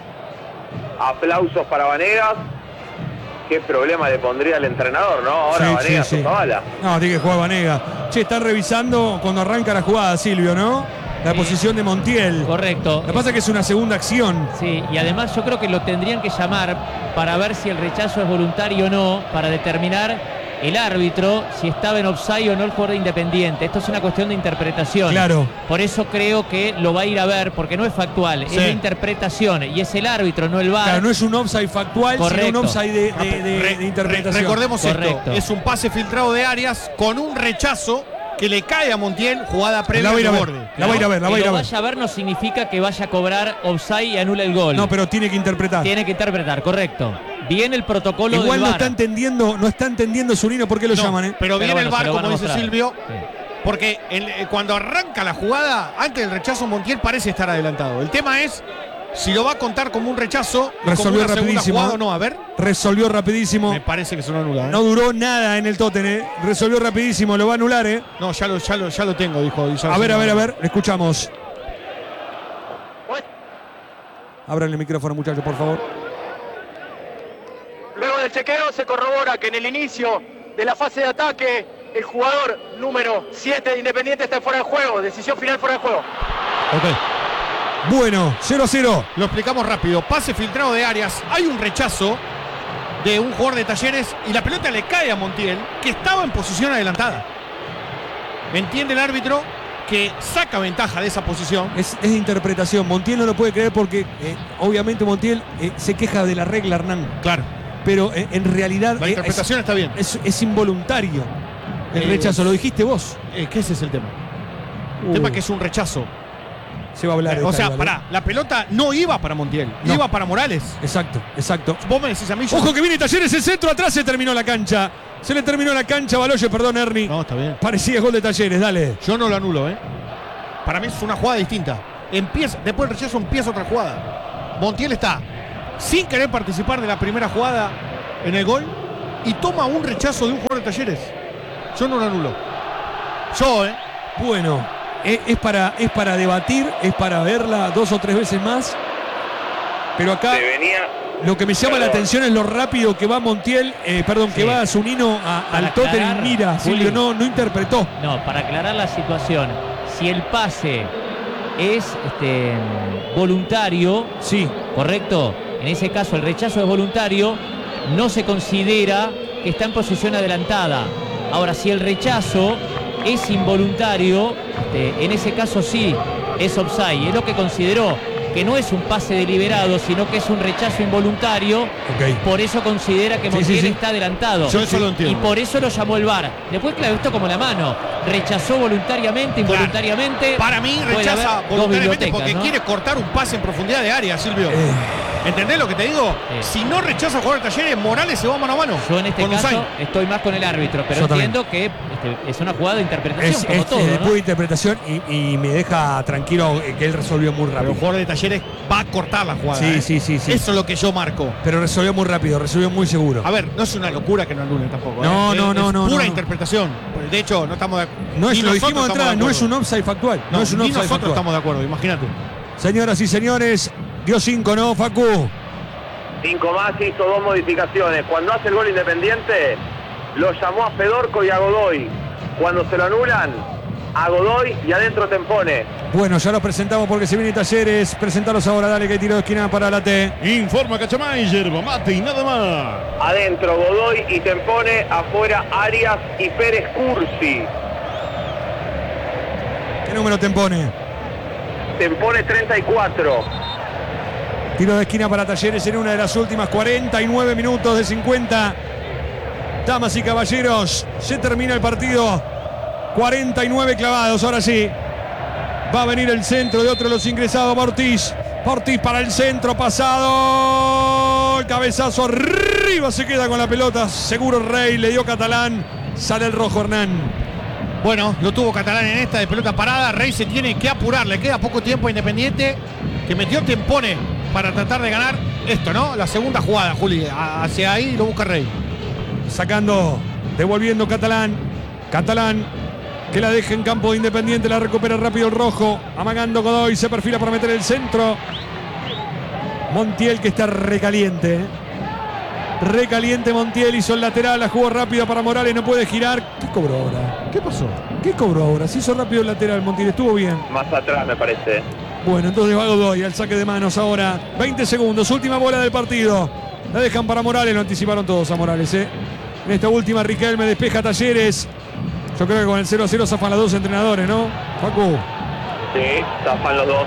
Aplausos para Vanegas. Qué problema le pondría el entrenador, ¿no? Ahora Vanegas o Zavala. No, tiene que jugar Vanegas. Che, están revisando cuando arranca la jugada, Silvio, ¿no? La posición de Montiel. Correcto. Lo que pasa es que es una segunda acción. Sí, y además yo creo que lo tendrían que llamar para ver si el rechazo es voluntario o no, para determinar el árbitro si estaba en offside o no el jugador de Independiente. Esto es una cuestión de interpretación. Claro. Por eso creo que lo va a ir a ver, porque no es factual, es de interpretación. Y es el árbitro, no el VAR. Claro, no es un offside factual, correcto, sino un offside de interpretación. Recordemos correcto. esto, es un pase filtrado de Arias con un rechazo que le cae a Montiel, jugada previa al borde. La va a ir a ver, la va a ir a ver. Que lo vaya a ver no significa que vaya a cobrar offside y anule el gol. No, pero tiene que interpretar. Tiene que interpretar, correcto. Viene el protocolo Igual del no VAR. no está entendiendo Zunino por qué lo llaman, Pero viene bueno, el VAR, se lo van como a dice mostrar. Silvio, Sí. porque cuando arranca la jugada, antes del rechazo Montiel parece estar adelantado. El tema es si lo va a contar como un rechazo, Resolvió como una segunda rapidísimo. jugada o no. A ver, Resolvió rapidísimo. me parece que se lo anula. No duró nada en el Tottenham, Resolvió rapidísimo, lo va a anular, No, ya lo tengo, dijo. A ver, escuchamos. Abran el micrófono, muchachos, por favor. Luego del chequeo se corrobora que en el inicio de la fase de ataque el jugador número 7 de Independiente está fuera de juego. Decisión final fuera de juego. Ok. Bueno, 0-0. Lo explicamos rápido. Pase filtrado de Arias. Hay un rechazo de un jugador de Talleres y la pelota le cae a Montiel, que estaba en posición adelantada. Entiende el árbitro que saca ventaja de esa posición. Es interpretación. Montiel no lo puede creer porque obviamente Montiel se queja de la regla, Hernán. Claro. Pero en realidad La interpretación está bien. Es involuntario el rechazo. Lo dijiste vos. Que ese es el tema. El tema es que es un rechazo. Se va a hablar de O sea, esta, pará, la pelota no iba para Montiel, No. iba para Morales. Exacto. Vos me decís a mí. yo- Ojo que viene Talleres, el centro, atrás se terminó la cancha. Se le terminó la cancha a Baloyes, perdón, Ernie. No, está bien. Parecía gol de Talleres, dale. Yo no lo anulo, ¿eh? Para mí es una jugada distinta. Después del rechazo empieza otra jugada. Montiel está sin querer participar de la primera jugada en el gol y toma un rechazo de un jugador de Talleres. Yo no lo anulo. Bueno, es para debatir, es para verla 2 o 3 veces más. Pero acá Se venía. lo que me llama la atención es lo rápido que va Montiel, que va Zunino al Para Tottenham. aclarar, Mira, Silvio, Juli. no interpretó. No, para aclarar la situación, si el pase es voluntario, Sí, ¿correcto? En ese caso el rechazo es voluntario, no se considera que está en posición adelantada. Ahora, si el rechazo es involuntario, en ese caso sí es offside. Es lo que consideró, que no es un pase deliberado, sino que es un rechazo involuntario. ok. Por eso considera que Sí, Montiel sí. está adelantado. Yo eso lo Y entiendo. por eso lo llamó el VAR. Después, claro, esto como la mano. Rechazó voluntariamente, involuntariamente. Para mí Puede rechaza haber dos voluntariamente bibliotecas, porque ¿no? quiere cortar un pase en profundidad de área, Silvio. ¿Entendés lo que te digo? Sí. Si no rechaza el jugador de Talleres, Morales se va mano a mano. Yo en este con caso Usain. estoy más con el árbitro, pero Yo también. entiendo que es una jugada de interpretación, Es como todo, de ¿no? pura interpretación y me deja tranquilo que él resolvió muy Pero rápido. el jugador de Talleres va a cortar la jugada. Sí. Eso es lo que yo marco. Pero resolvió muy rápido, resolvió muy seguro. A ver, no es una locura que no anulen tampoco. No, Es no, pura no. interpretación. De hecho, no estamos de acuerdo. No es, Ni lo nosotros dijimos de estamos entrada, no es acuerdo. un offside factual. No, es un ni offside nosotros factual. estamos de acuerdo, imagínate. Señoras y señores, dio 5, ¿no, Facu? 5 más, hizo 2 modificaciones. Cuando hace el gol Independiente, lo llamó a Fedorco y a Godoy. Cuando se lo anulan, a Godoy y adentro Tempone. Bueno, ya los presentamos porque se viene Talleres. Presentalos ahora, dale que hay tiro de esquina para la T. Informa Cachamay, yerba mate y nada más. Adentro Godoy y Tempone, afuera Arias y Pérez Cursi. ¿Qué número te pone? Tempone 34. Tiro de esquina para Talleres en una de las últimas 49 minutos de 50. Damas y caballeros, se termina el partido. 49 clavados, ahora sí. Va a venir el centro de otro de los ingresados, Ortiz. Ortiz para el centro, pasado. El cabezazo arriba, se queda con la pelota. Seguro Rey, le dio Catalán. Sale el rojo Hernán. Bueno, lo tuvo Catalán en esta de pelota parada. Rey se tiene que apurar. Le queda poco tiempo a Independiente, que metió Tempone para tratar de ganar esto, ¿no? La segunda jugada, Juli. Hacia ahí lo busca Rey. Sacando, devolviendo Catalán. Catalán, que la deja en campo de Independiente, la recupera rápido el rojo. Amagando Godoy, se perfila para meter el centro. Montiel, que está recaliente. Recaliente Montiel, hizo el lateral, la jugó rápida para Morales, no puede girar. ¿Qué cobró ahora? ¿Qué pasó? ¿Qué cobró ahora? Se hizo rápido el lateral, Montiel, estuvo bien. Más atrás, me parece. Bueno, entonces va Godoy al saque de manos ahora. 20 segundos, última bola del partido. La dejan para Morales, lo anticiparon todos a Morales, ¿eh? En esta última, Riquelme despeja Talleres. Yo creo que con el 0-0 zafan los dos entrenadores, ¿no, Facu? Sí, zafan los dos.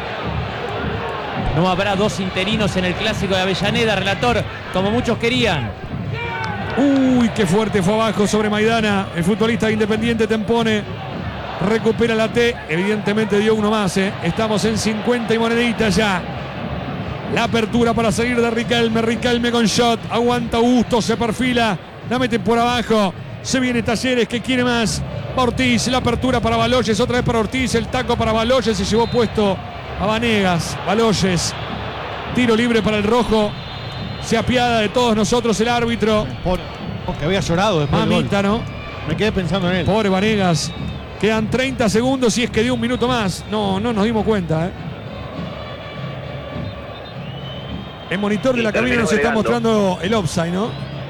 No habrá dos interinos en el clásico de Avellaneda, relator, como muchos querían. Uy, qué fuerte fue abajo sobre Maidana. El futbolista de Independiente Tempone. Recupera la T. Evidentemente dio uno más, ¿eh? Estamos en 50 y moneditas ya. La apertura para salir de Riquelme. Riquelme con shot. Aguanta Augusto, se perfila. La meten por abajo. Se viene Talleres, que quiere más. Ortiz, la apertura para Baloyes. Otra vez para Ortiz. El taco para Baloyes. Se llevó puesto a Vanegas. Baloyes. Tiro libre para el rojo. Se apiada de todos nosotros el árbitro. Que había llorado después del gol. Mamita, ¿no? Me quedé pensando en él. Pobre Vanegas. Quedan 30 segundos y es que dio un minuto más. No nos dimos cuenta, ¿eh? El monitor de la cabina nos está mostrando el offside, ¿no?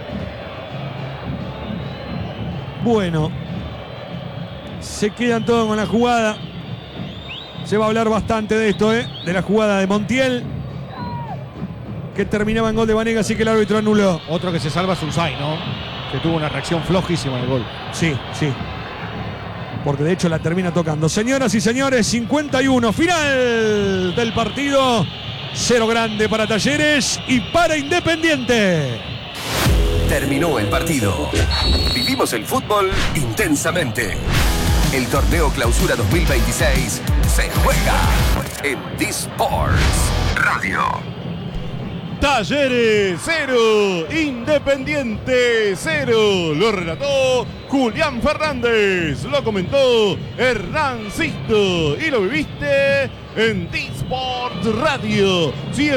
Bueno. Se quedan todos con la jugada. Se va a hablar bastante de esto, ¿eh? De la jugada de Montiel, que terminaba en gol de Vanegas y que el árbitro anuló. Otro que se salva es Usain, ¿no? Que tuvo una reacción flojísima en el gol. Sí. Porque de hecho la termina tocando. Señoras y señores, 51. Final del partido. 0 grande para Talleres y para Independiente. Terminó el partido. Vivimos el fútbol intensamente. El torneo Clausura 2026 se juega. en D-Sports Radio. Talleres 0, Independiente 0. Lo relató Julián Fernández. Lo comentó Hernán Sisto. Y lo viviste en D-Sports Radio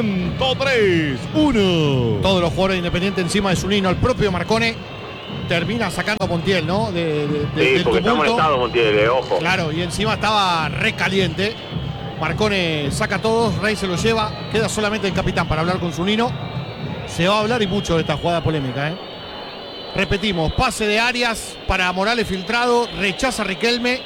103.1. Todos los jugadores de Independiente encima de Zunino. El propio Marcone termina sacando a Montiel, ¿no? Sí, del porque está tumulto. molestado Montiel, ojo. Claro, y encima estaba recaliente. Marcone saca a todos, Rey se lo lleva, queda solamente el capitán para hablar con Zunino. Se va a hablar y mucho de esta jugada polémica, ¿eh? Repetimos, pase de Arias para Morales filtrado, rechaza a Riquelme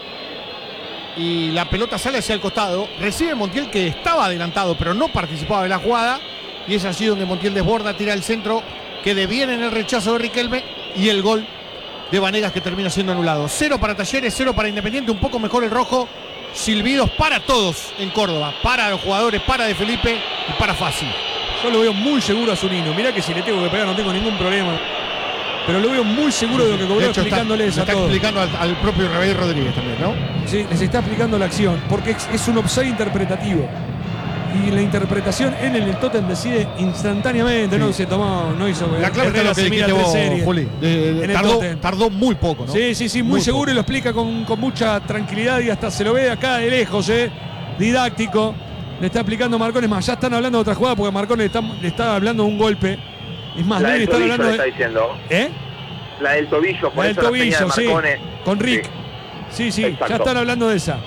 y la pelota sale hacia el costado. Recibe Montiel, que estaba adelantado pero no participaba de la jugada, y es allí donde Montiel desborda, tira el centro que deviene en el rechazo de Riquelme y el gol de Vanegas, que termina siendo anulado. 0 para Talleres, 0 para Independiente, un poco mejor el rojo. Silbidos para todos en Córdoba, para los jugadores, para De Felipe y para Fassi. Yo lo veo muy seguro a Zunino. Mirá que si le tengo que pegar no tengo ningún problema. Pero lo veo muy seguro de lo que cobró, explicándoles a está todos. explicando al propio Rebey Rodríguez también, ¿no? Sí, les está explicando la acción, porque es un offside interpretativo. Y la interpretación en el tótem decide instantáneamente, Sí. no se tomó, no hizo. La clave está lo que dijiste vos, Juli. En el tótem. Tardó muy poco, ¿no? Sí, muy seguro poco. Y lo explica con mucha tranquilidad y hasta se lo ve acá de lejos, didáctico. Le está explicando Marcone. Es más, ya están hablando de otra jugada porque Marcone le está hablando de un golpe. Es más, La del están tobillo hablando le está diciendo. La del tobillo, por del eso tobillo, la señal de Marcone. con Rick. Sí, Exacto. ya están hablando de esa.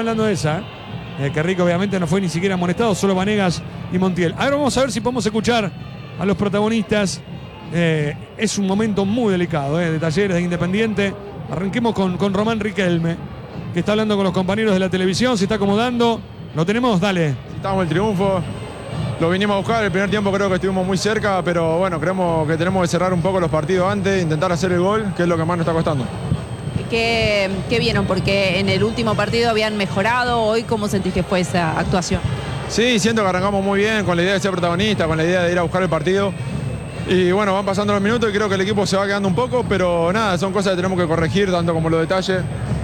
Que Rick obviamente no fue ni siquiera amonestado, solo Vanegas y Montiel. Ahora vamos a ver si podemos escuchar a los protagonistas. Es un momento muy delicado, de Talleres, de Independiente. Arranquemos con Román Riquelme, que está hablando con los compañeros de la televisión, se está acomodando. ¿Lo tenemos? Dale. Necesitamos el triunfo, lo vinimos a buscar. El primer tiempo creo que estuvimos muy cerca, pero bueno, creemos que tenemos que cerrar un poco los partidos antes, intentar hacer el gol, que es lo que más nos está costando. ¿Qué vieron? Porque en el último partido habían mejorado. Hoy, ¿cómo sentís que fue esa actuación? Sí, siento que arrancamos muy bien, con la idea de ser protagonista, con la idea de ir a buscar el partido. Y bueno, van pasando los minutos y creo que el equipo se va quedando un poco, pero nada, son cosas que tenemos que corregir, tanto como los detalles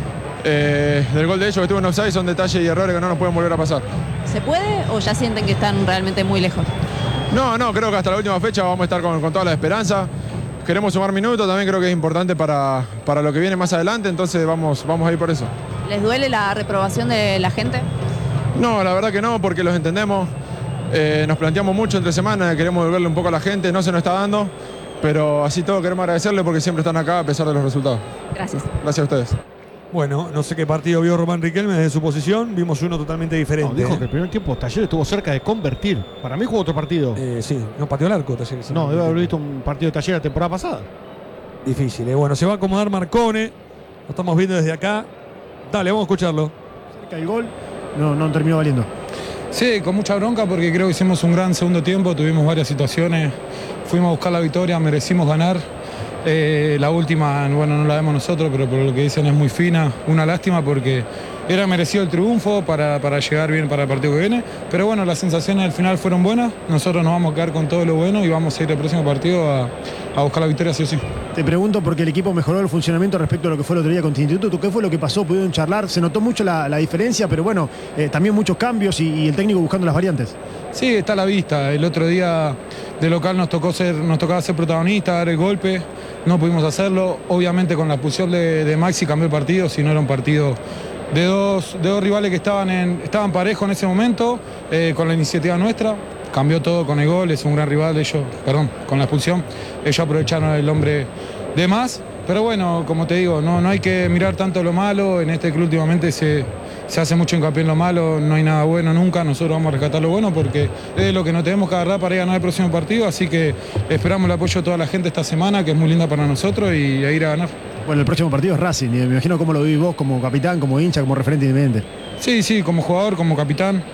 del gol de ellos que estuvo en offside, son detalles y errores que no nos pueden volver a pasar. ¿Se puede o ya sienten que están realmente muy lejos? No, creo que hasta la última fecha vamos a estar con toda la esperanza. Queremos sumar minutos, también creo que es importante para lo que viene más adelante, entonces vamos a ir por eso. ¿Les duele la reprobación de la gente? No, la verdad que no, porque los entendemos. Nos planteamos mucho entre semanas, queremos devolverle un poco a la gente, no se nos está dando, pero así todo queremos agradecerle porque siempre están acá a pesar de los resultados. Gracias. Gracias a ustedes. Bueno, no sé qué partido vio Román Riquelme desde su posición, vimos uno totalmente diferente. No, dijo que el primer tiempo Talleres estuvo cerca de convertir. Para mí jugó otro partido. Sí, no pateó el arco Talleres. No, debe haber visto un partido de Talleres la temporada pasada. Difícil, Bueno, se va a acomodar Marcone, lo estamos viendo desde acá. Dale, vamos a escucharlo. Cerca el gol, no terminó valiendo. Sí, con mucha bronca porque creo que hicimos un gran segundo tiempo, tuvimos varias situaciones, fuimos a buscar la victoria, merecimos ganar. La última, bueno, no la vemos nosotros, pero por lo que dicen es muy fina. Una lástima porque era merecido el triunfo para llegar bien para el partido que viene. Pero bueno, las sensaciones al final fueron buenas. Nosotros nos vamos a quedar con todo lo bueno y vamos a ir el próximo partido a buscar la victoria sí o sí. Te pregunto porque el equipo mejoró el funcionamiento respecto a lo que fue el otro día contra Instituto. ¿Qué fue lo que pasó? ¿Pudieron charlar? Se notó mucho la diferencia, pero bueno, también muchos cambios y el técnico buscando las variantes. Sí, está a la vista. El otro día de local nos tocaba ser protagonista, dar el golpe. No pudimos hacerlo. Obviamente con la expulsión de Maxi cambió el partido, si no era un partido de dos rivales que estaban parejos en ese momento, con la iniciativa nuestra. Cambió todo con el gol, es un gran rival, con la expulsión. Ellos aprovecharon el hombre de más. Pero bueno, como te digo, no hay que mirar tanto lo malo. En este club últimamente se hace mucho hincapié en lo malo, no hay nada bueno nunca. Nosotros vamos a rescatar lo bueno porque es lo que nos tenemos que agarrar para ir a ganar el próximo partido. Así que esperamos el apoyo de toda la gente esta semana, que es muy linda para nosotros, y a ir a ganar. Bueno, el próximo partido es Racing, y me imagino cómo lo vivís vos como capitán, como hincha, como referente independiente. Sí, como jugador, como capitán,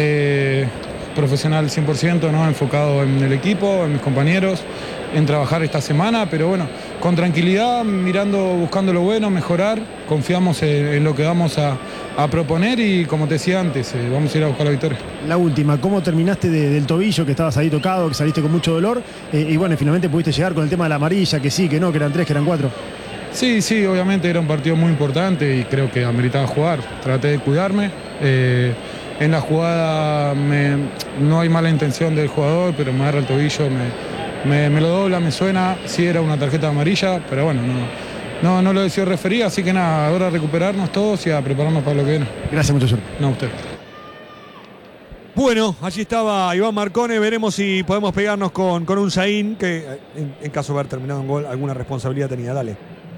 profesional 100%, ¿no? Enfocado en el equipo, en mis compañeros, en trabajar esta semana, pero bueno, con tranquilidad, buscando lo bueno, mejorar, confiamos en lo que vamos a proponer y como te decía antes, vamos a ir a buscar la victoria. La última, ¿cómo terminaste del tobillo, que estabas ahí tocado, que saliste con mucho dolor? Y bueno, finalmente pudiste llegar con el tema de la amarilla, que sí, que no, que eran 3, que eran 4. Sí, obviamente era un partido muy importante y creo que ameritaba jugar. Traté de cuidarme. en la jugada no hay mala intención del jugador, pero me agarra el tobillo, me lo dobla, me suena, sí era una tarjeta amarilla, pero bueno, no lo decidió referir, así que nada, ahora a recuperarnos todos y a prepararnos para lo que viene. Gracias, mucha suerte. No, a usted. Bueno, allí estaba Iván Marcone. Veremos si podemos pegarnos con un Zain, que en caso de haber terminado en gol, alguna responsabilidad tenía. Dale.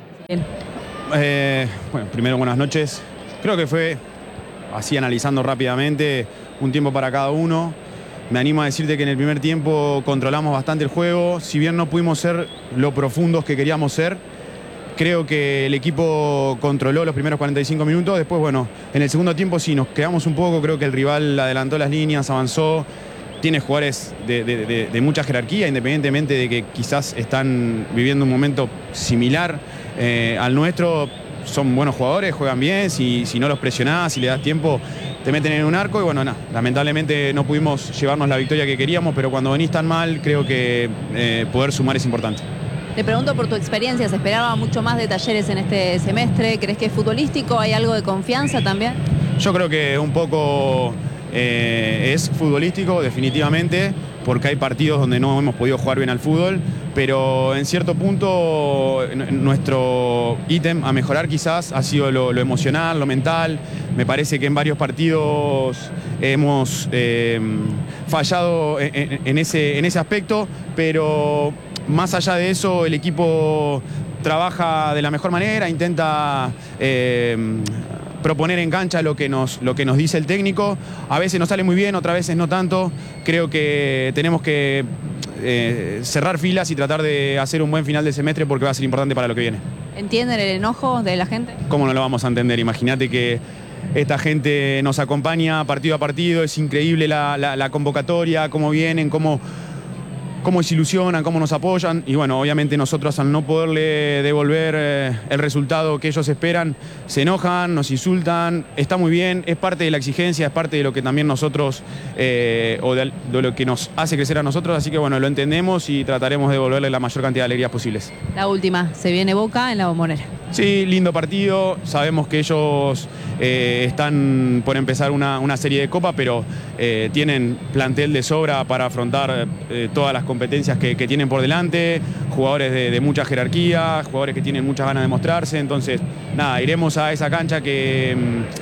Bueno, primero buenas noches. Creo que fue, así analizando rápidamente, un tiempo para cada uno. Me animo a decirte que en el primer tiempo controlamos bastante el juego. Si bien no pudimos ser lo profundos que queríamos ser, creo que el equipo controló los primeros 45 minutos. Después, bueno, en el segundo tiempo sí nos quedamos un poco. Creo que el rival adelantó las líneas, avanzó. Tiene jugadores de mucha jerarquía, independientemente de que quizás están viviendo un momento similar al nuestro. Son buenos jugadores, juegan bien. Si no los presionás, si le das tiempo, te meten en un arco. Y bueno, nada, lamentablemente no pudimos llevarnos la victoria que queríamos, pero cuando venís tan mal, creo que poder sumar es importante. Te pregunto por tu experiencia, ¿se esperaba mucho más de Talleres en este semestre? ¿Crees que es futbolístico? ¿Hay algo de confianza también? Yo creo que un poco es futbolístico, definitivamente, porque hay partidos donde no hemos podido jugar bien al fútbol, pero en cierto punto nuestro ítem a mejorar quizás ha sido lo emocional, lo mental. Me parece que en varios partidos hemos fallado en ese aspecto, pero más allá de eso, el equipo trabaja de la mejor manera, intenta proponer en cancha lo que nos dice el técnico. A veces nos sale muy bien, otras veces no tanto. Creo que tenemos que cerrar filas y tratar de hacer un buen final de semestre porque va a ser importante para lo que viene. ¿Entienden el enojo de la gente? ¿Cómo no lo vamos a entender? Imagínate que esta gente nos acompaña partido a partido, es increíble la convocatoria, cómo vienen, cómo se ilusionan, cómo nos apoyan. Y bueno, obviamente nosotros al no poderle devolver el resultado que ellos esperan, se enojan, nos insultan. Está muy bien, es parte de la exigencia, es parte de lo que también nosotros, o de lo que nos hace crecer a nosotros. Así que bueno, lo entendemos y trataremos de devolverle la mayor cantidad de alegrías posibles. La última, se viene Boca en la Bombonera. Sí, lindo partido. Sabemos que ellos están por empezar una serie de copa, pero tienen plantel de sobra para afrontar todas las competencias que tienen por delante, jugadores de mucha jerarquía, jugadores que tienen muchas ganas de mostrarse. Entonces, nada, iremos a esa cancha que,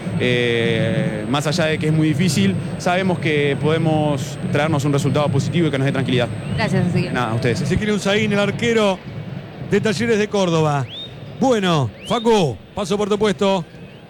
más allá de que es muy difícil, sabemos que podemos traernos un resultado positivo y que nos dé tranquilidad. Gracias, Ezequiel. Nada, a ustedes. Ezequiel Unzaín, el arquero de Talleres de Córdoba. Bueno, Facu, paso por tu puesto.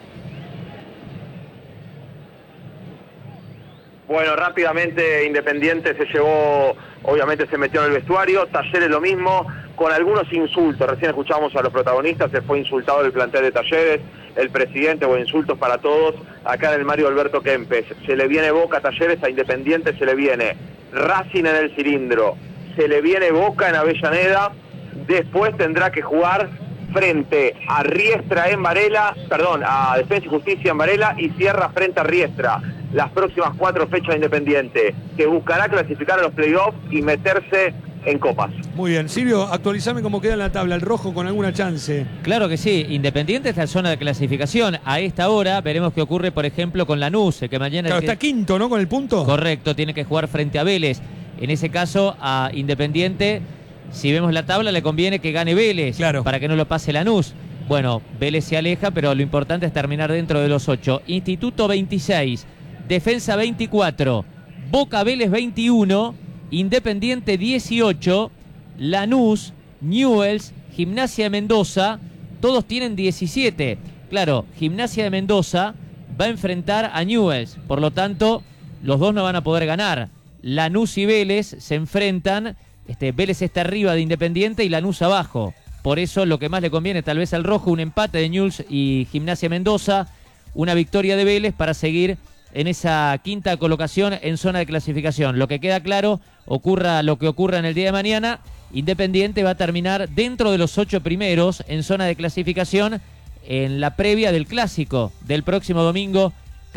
Bueno, rápidamente Independiente se llevó, obviamente se metió en el vestuario, Talleres lo mismo, con algunos insultos. Recién escuchamos a los protagonistas, se fue insultado el plantel de Talleres, el presidente, o insultos para todos, acá en el Mario Alberto Kempes. Se le viene Boca a Talleres, a Independiente se le viene Racing en el Cilindro, se le viene Boca en Avellaneda, después tendrá que jugar frente a Riestra en Varela, a Defensa y Justicia en Varela, y cierra frente a Riestra las próximas 4 fechas de Independiente, que buscará clasificar a los playoffs y meterse en copas. Muy bien, Silvio, actualizame cómo queda en la tabla, el rojo con alguna chance. Claro que sí, Independiente está en zona de clasificación. A esta hora veremos qué ocurre, por ejemplo, con Lanús, que mañana... Claro, está quinto, ¿no? Con el punto. Correcto, tiene que jugar frente a Vélez. En ese caso, a Independiente, si vemos la tabla, le conviene que gane Vélez, claro, para que no lo pase Lanús. Bueno, Vélez se aleja, pero lo importante es terminar dentro de los 8. Instituto 26, Defensa 24, Boca Vélez 21, Independiente 18, Lanús, Newell's, Gimnasia de Mendoza, todos tienen 17. Claro, Gimnasia de Mendoza va a enfrentar a Newell's, por lo tanto, los dos no van a poder ganar. Lanús y Vélez se enfrentan, Vélez está arriba de Independiente y Lanús abajo. Por eso lo que más le conviene tal vez al rojo, un empate de Newell's y Gimnasia Mendoza, una victoria de Vélez para seguir en esa quinta colocación en zona de clasificación. Lo que queda claro, ocurra lo que ocurra en el día de mañana, Independiente va a terminar dentro de los 8 primeros en zona de clasificación en la previa del clásico del próximo domingo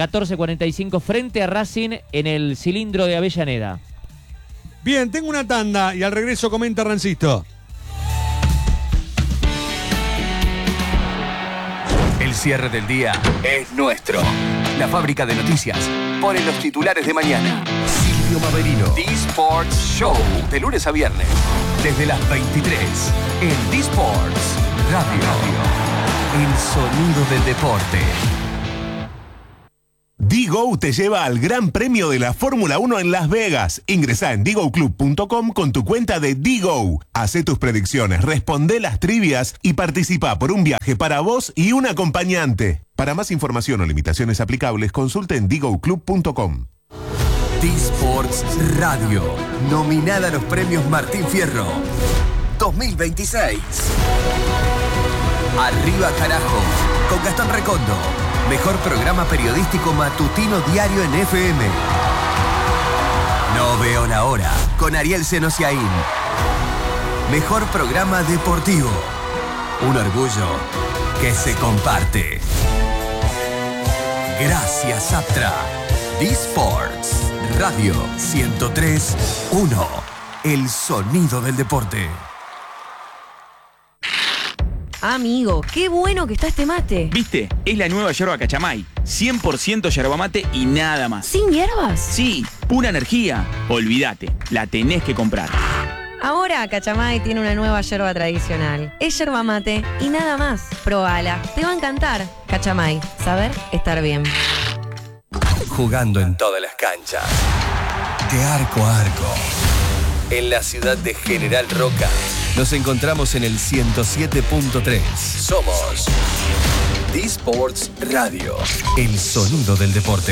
14:45 frente a Racing en el Cilindro de Avellaneda. Bien, tengo una tanda y al regreso comenta Rancisto. El cierre del día es nuestro. La fábrica de noticias pone los titulares de mañana. Silvio Maverino. D-Sports Show. De lunes a viernes. Desde las 23. En D-Sports Radio. El sonido del deporte. Digo te lleva al Gran Premio de la Fórmula 1 en Las Vegas. Ingresá en digoclub.com con tu cuenta de Digo. Hacé tus predicciones, responde las trivias y participa por un viaje para vos y un acompañante. Para más información o limitaciones aplicables, consulte en digoclub.com. D-Sports Radio. Nominada a los premios Martín Fierro 2026. Arriba carajo. Con Gastón Recondo. Mejor programa periodístico matutino diario en FM. No veo la hora, con Ariel Senosiaín. Mejor programa deportivo. Un orgullo que se comparte. Gracias, Aptra. D-Sports Radio 103.1. El sonido del deporte. Amigo, qué bueno que está este mate. ¿Viste? Es la nueva yerba Cachamay. 100% yerba mate y nada más. ¿Sin hierbas? Sí, pura energía. Olvídate, la tenés que comprar. Ahora Cachamay tiene una nueva yerba tradicional. Es yerba mate y nada más. Probala, te va a encantar. Cachamay, saber estar bien. Jugando en todas las canchas. De arco a arco. En la ciudad de General Roca. Nos encontramos en el 107.3. Somos D-Sports Radio. El sonido del deporte.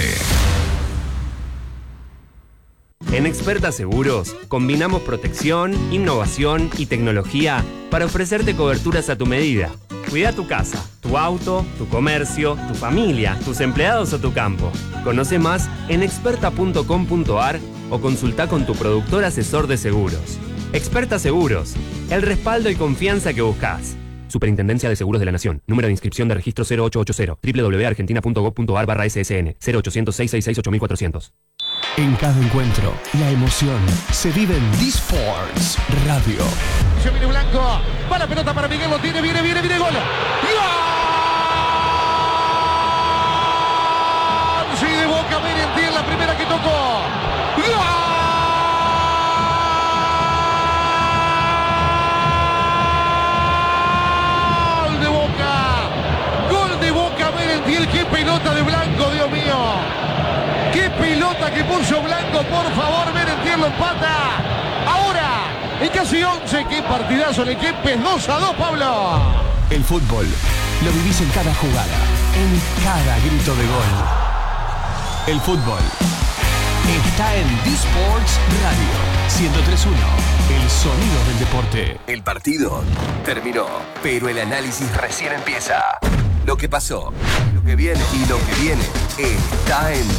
En Experta Seguros, combinamos protección, innovación y tecnología para ofrecerte coberturas a tu medida. Cuida tu casa, tu auto, tu comercio, tu familia, tus empleados o tu campo. Conoce más en experta.com.ar o consulta con tu productor asesor de seguros. Experta Seguros, el respaldo y confianza que buscas. Superintendencia de Seguros de la Nación. Número de inscripción de registro 0880. www.argentina.gov.ar/ssn. 0800-666-8400. En cada encuentro, la emoción se vive en D-Sports Radio. Se viene Blanco. Va la pelota para Miguel. Lo tiene. Viene. Gol. ¡Gol! Sí, de Boca. Merentiel, la primera que tocó. ¡Gol! ¡Qué pelota de Blanco, Dios mío! ¡Qué pelota que puso Blanco! Por favor, Merentiel lo empata. Ahora, en casi 11, qué partidazo el Kempes. 2-2, Pablo. El fútbol lo vivís en cada jugada, en cada grito de gol. El fútbol está en D-Sports Radio 103.1. El sonido del deporte. El partido terminó, pero el análisis recién empieza. Lo que pasó, lo que viene y lo que viene está en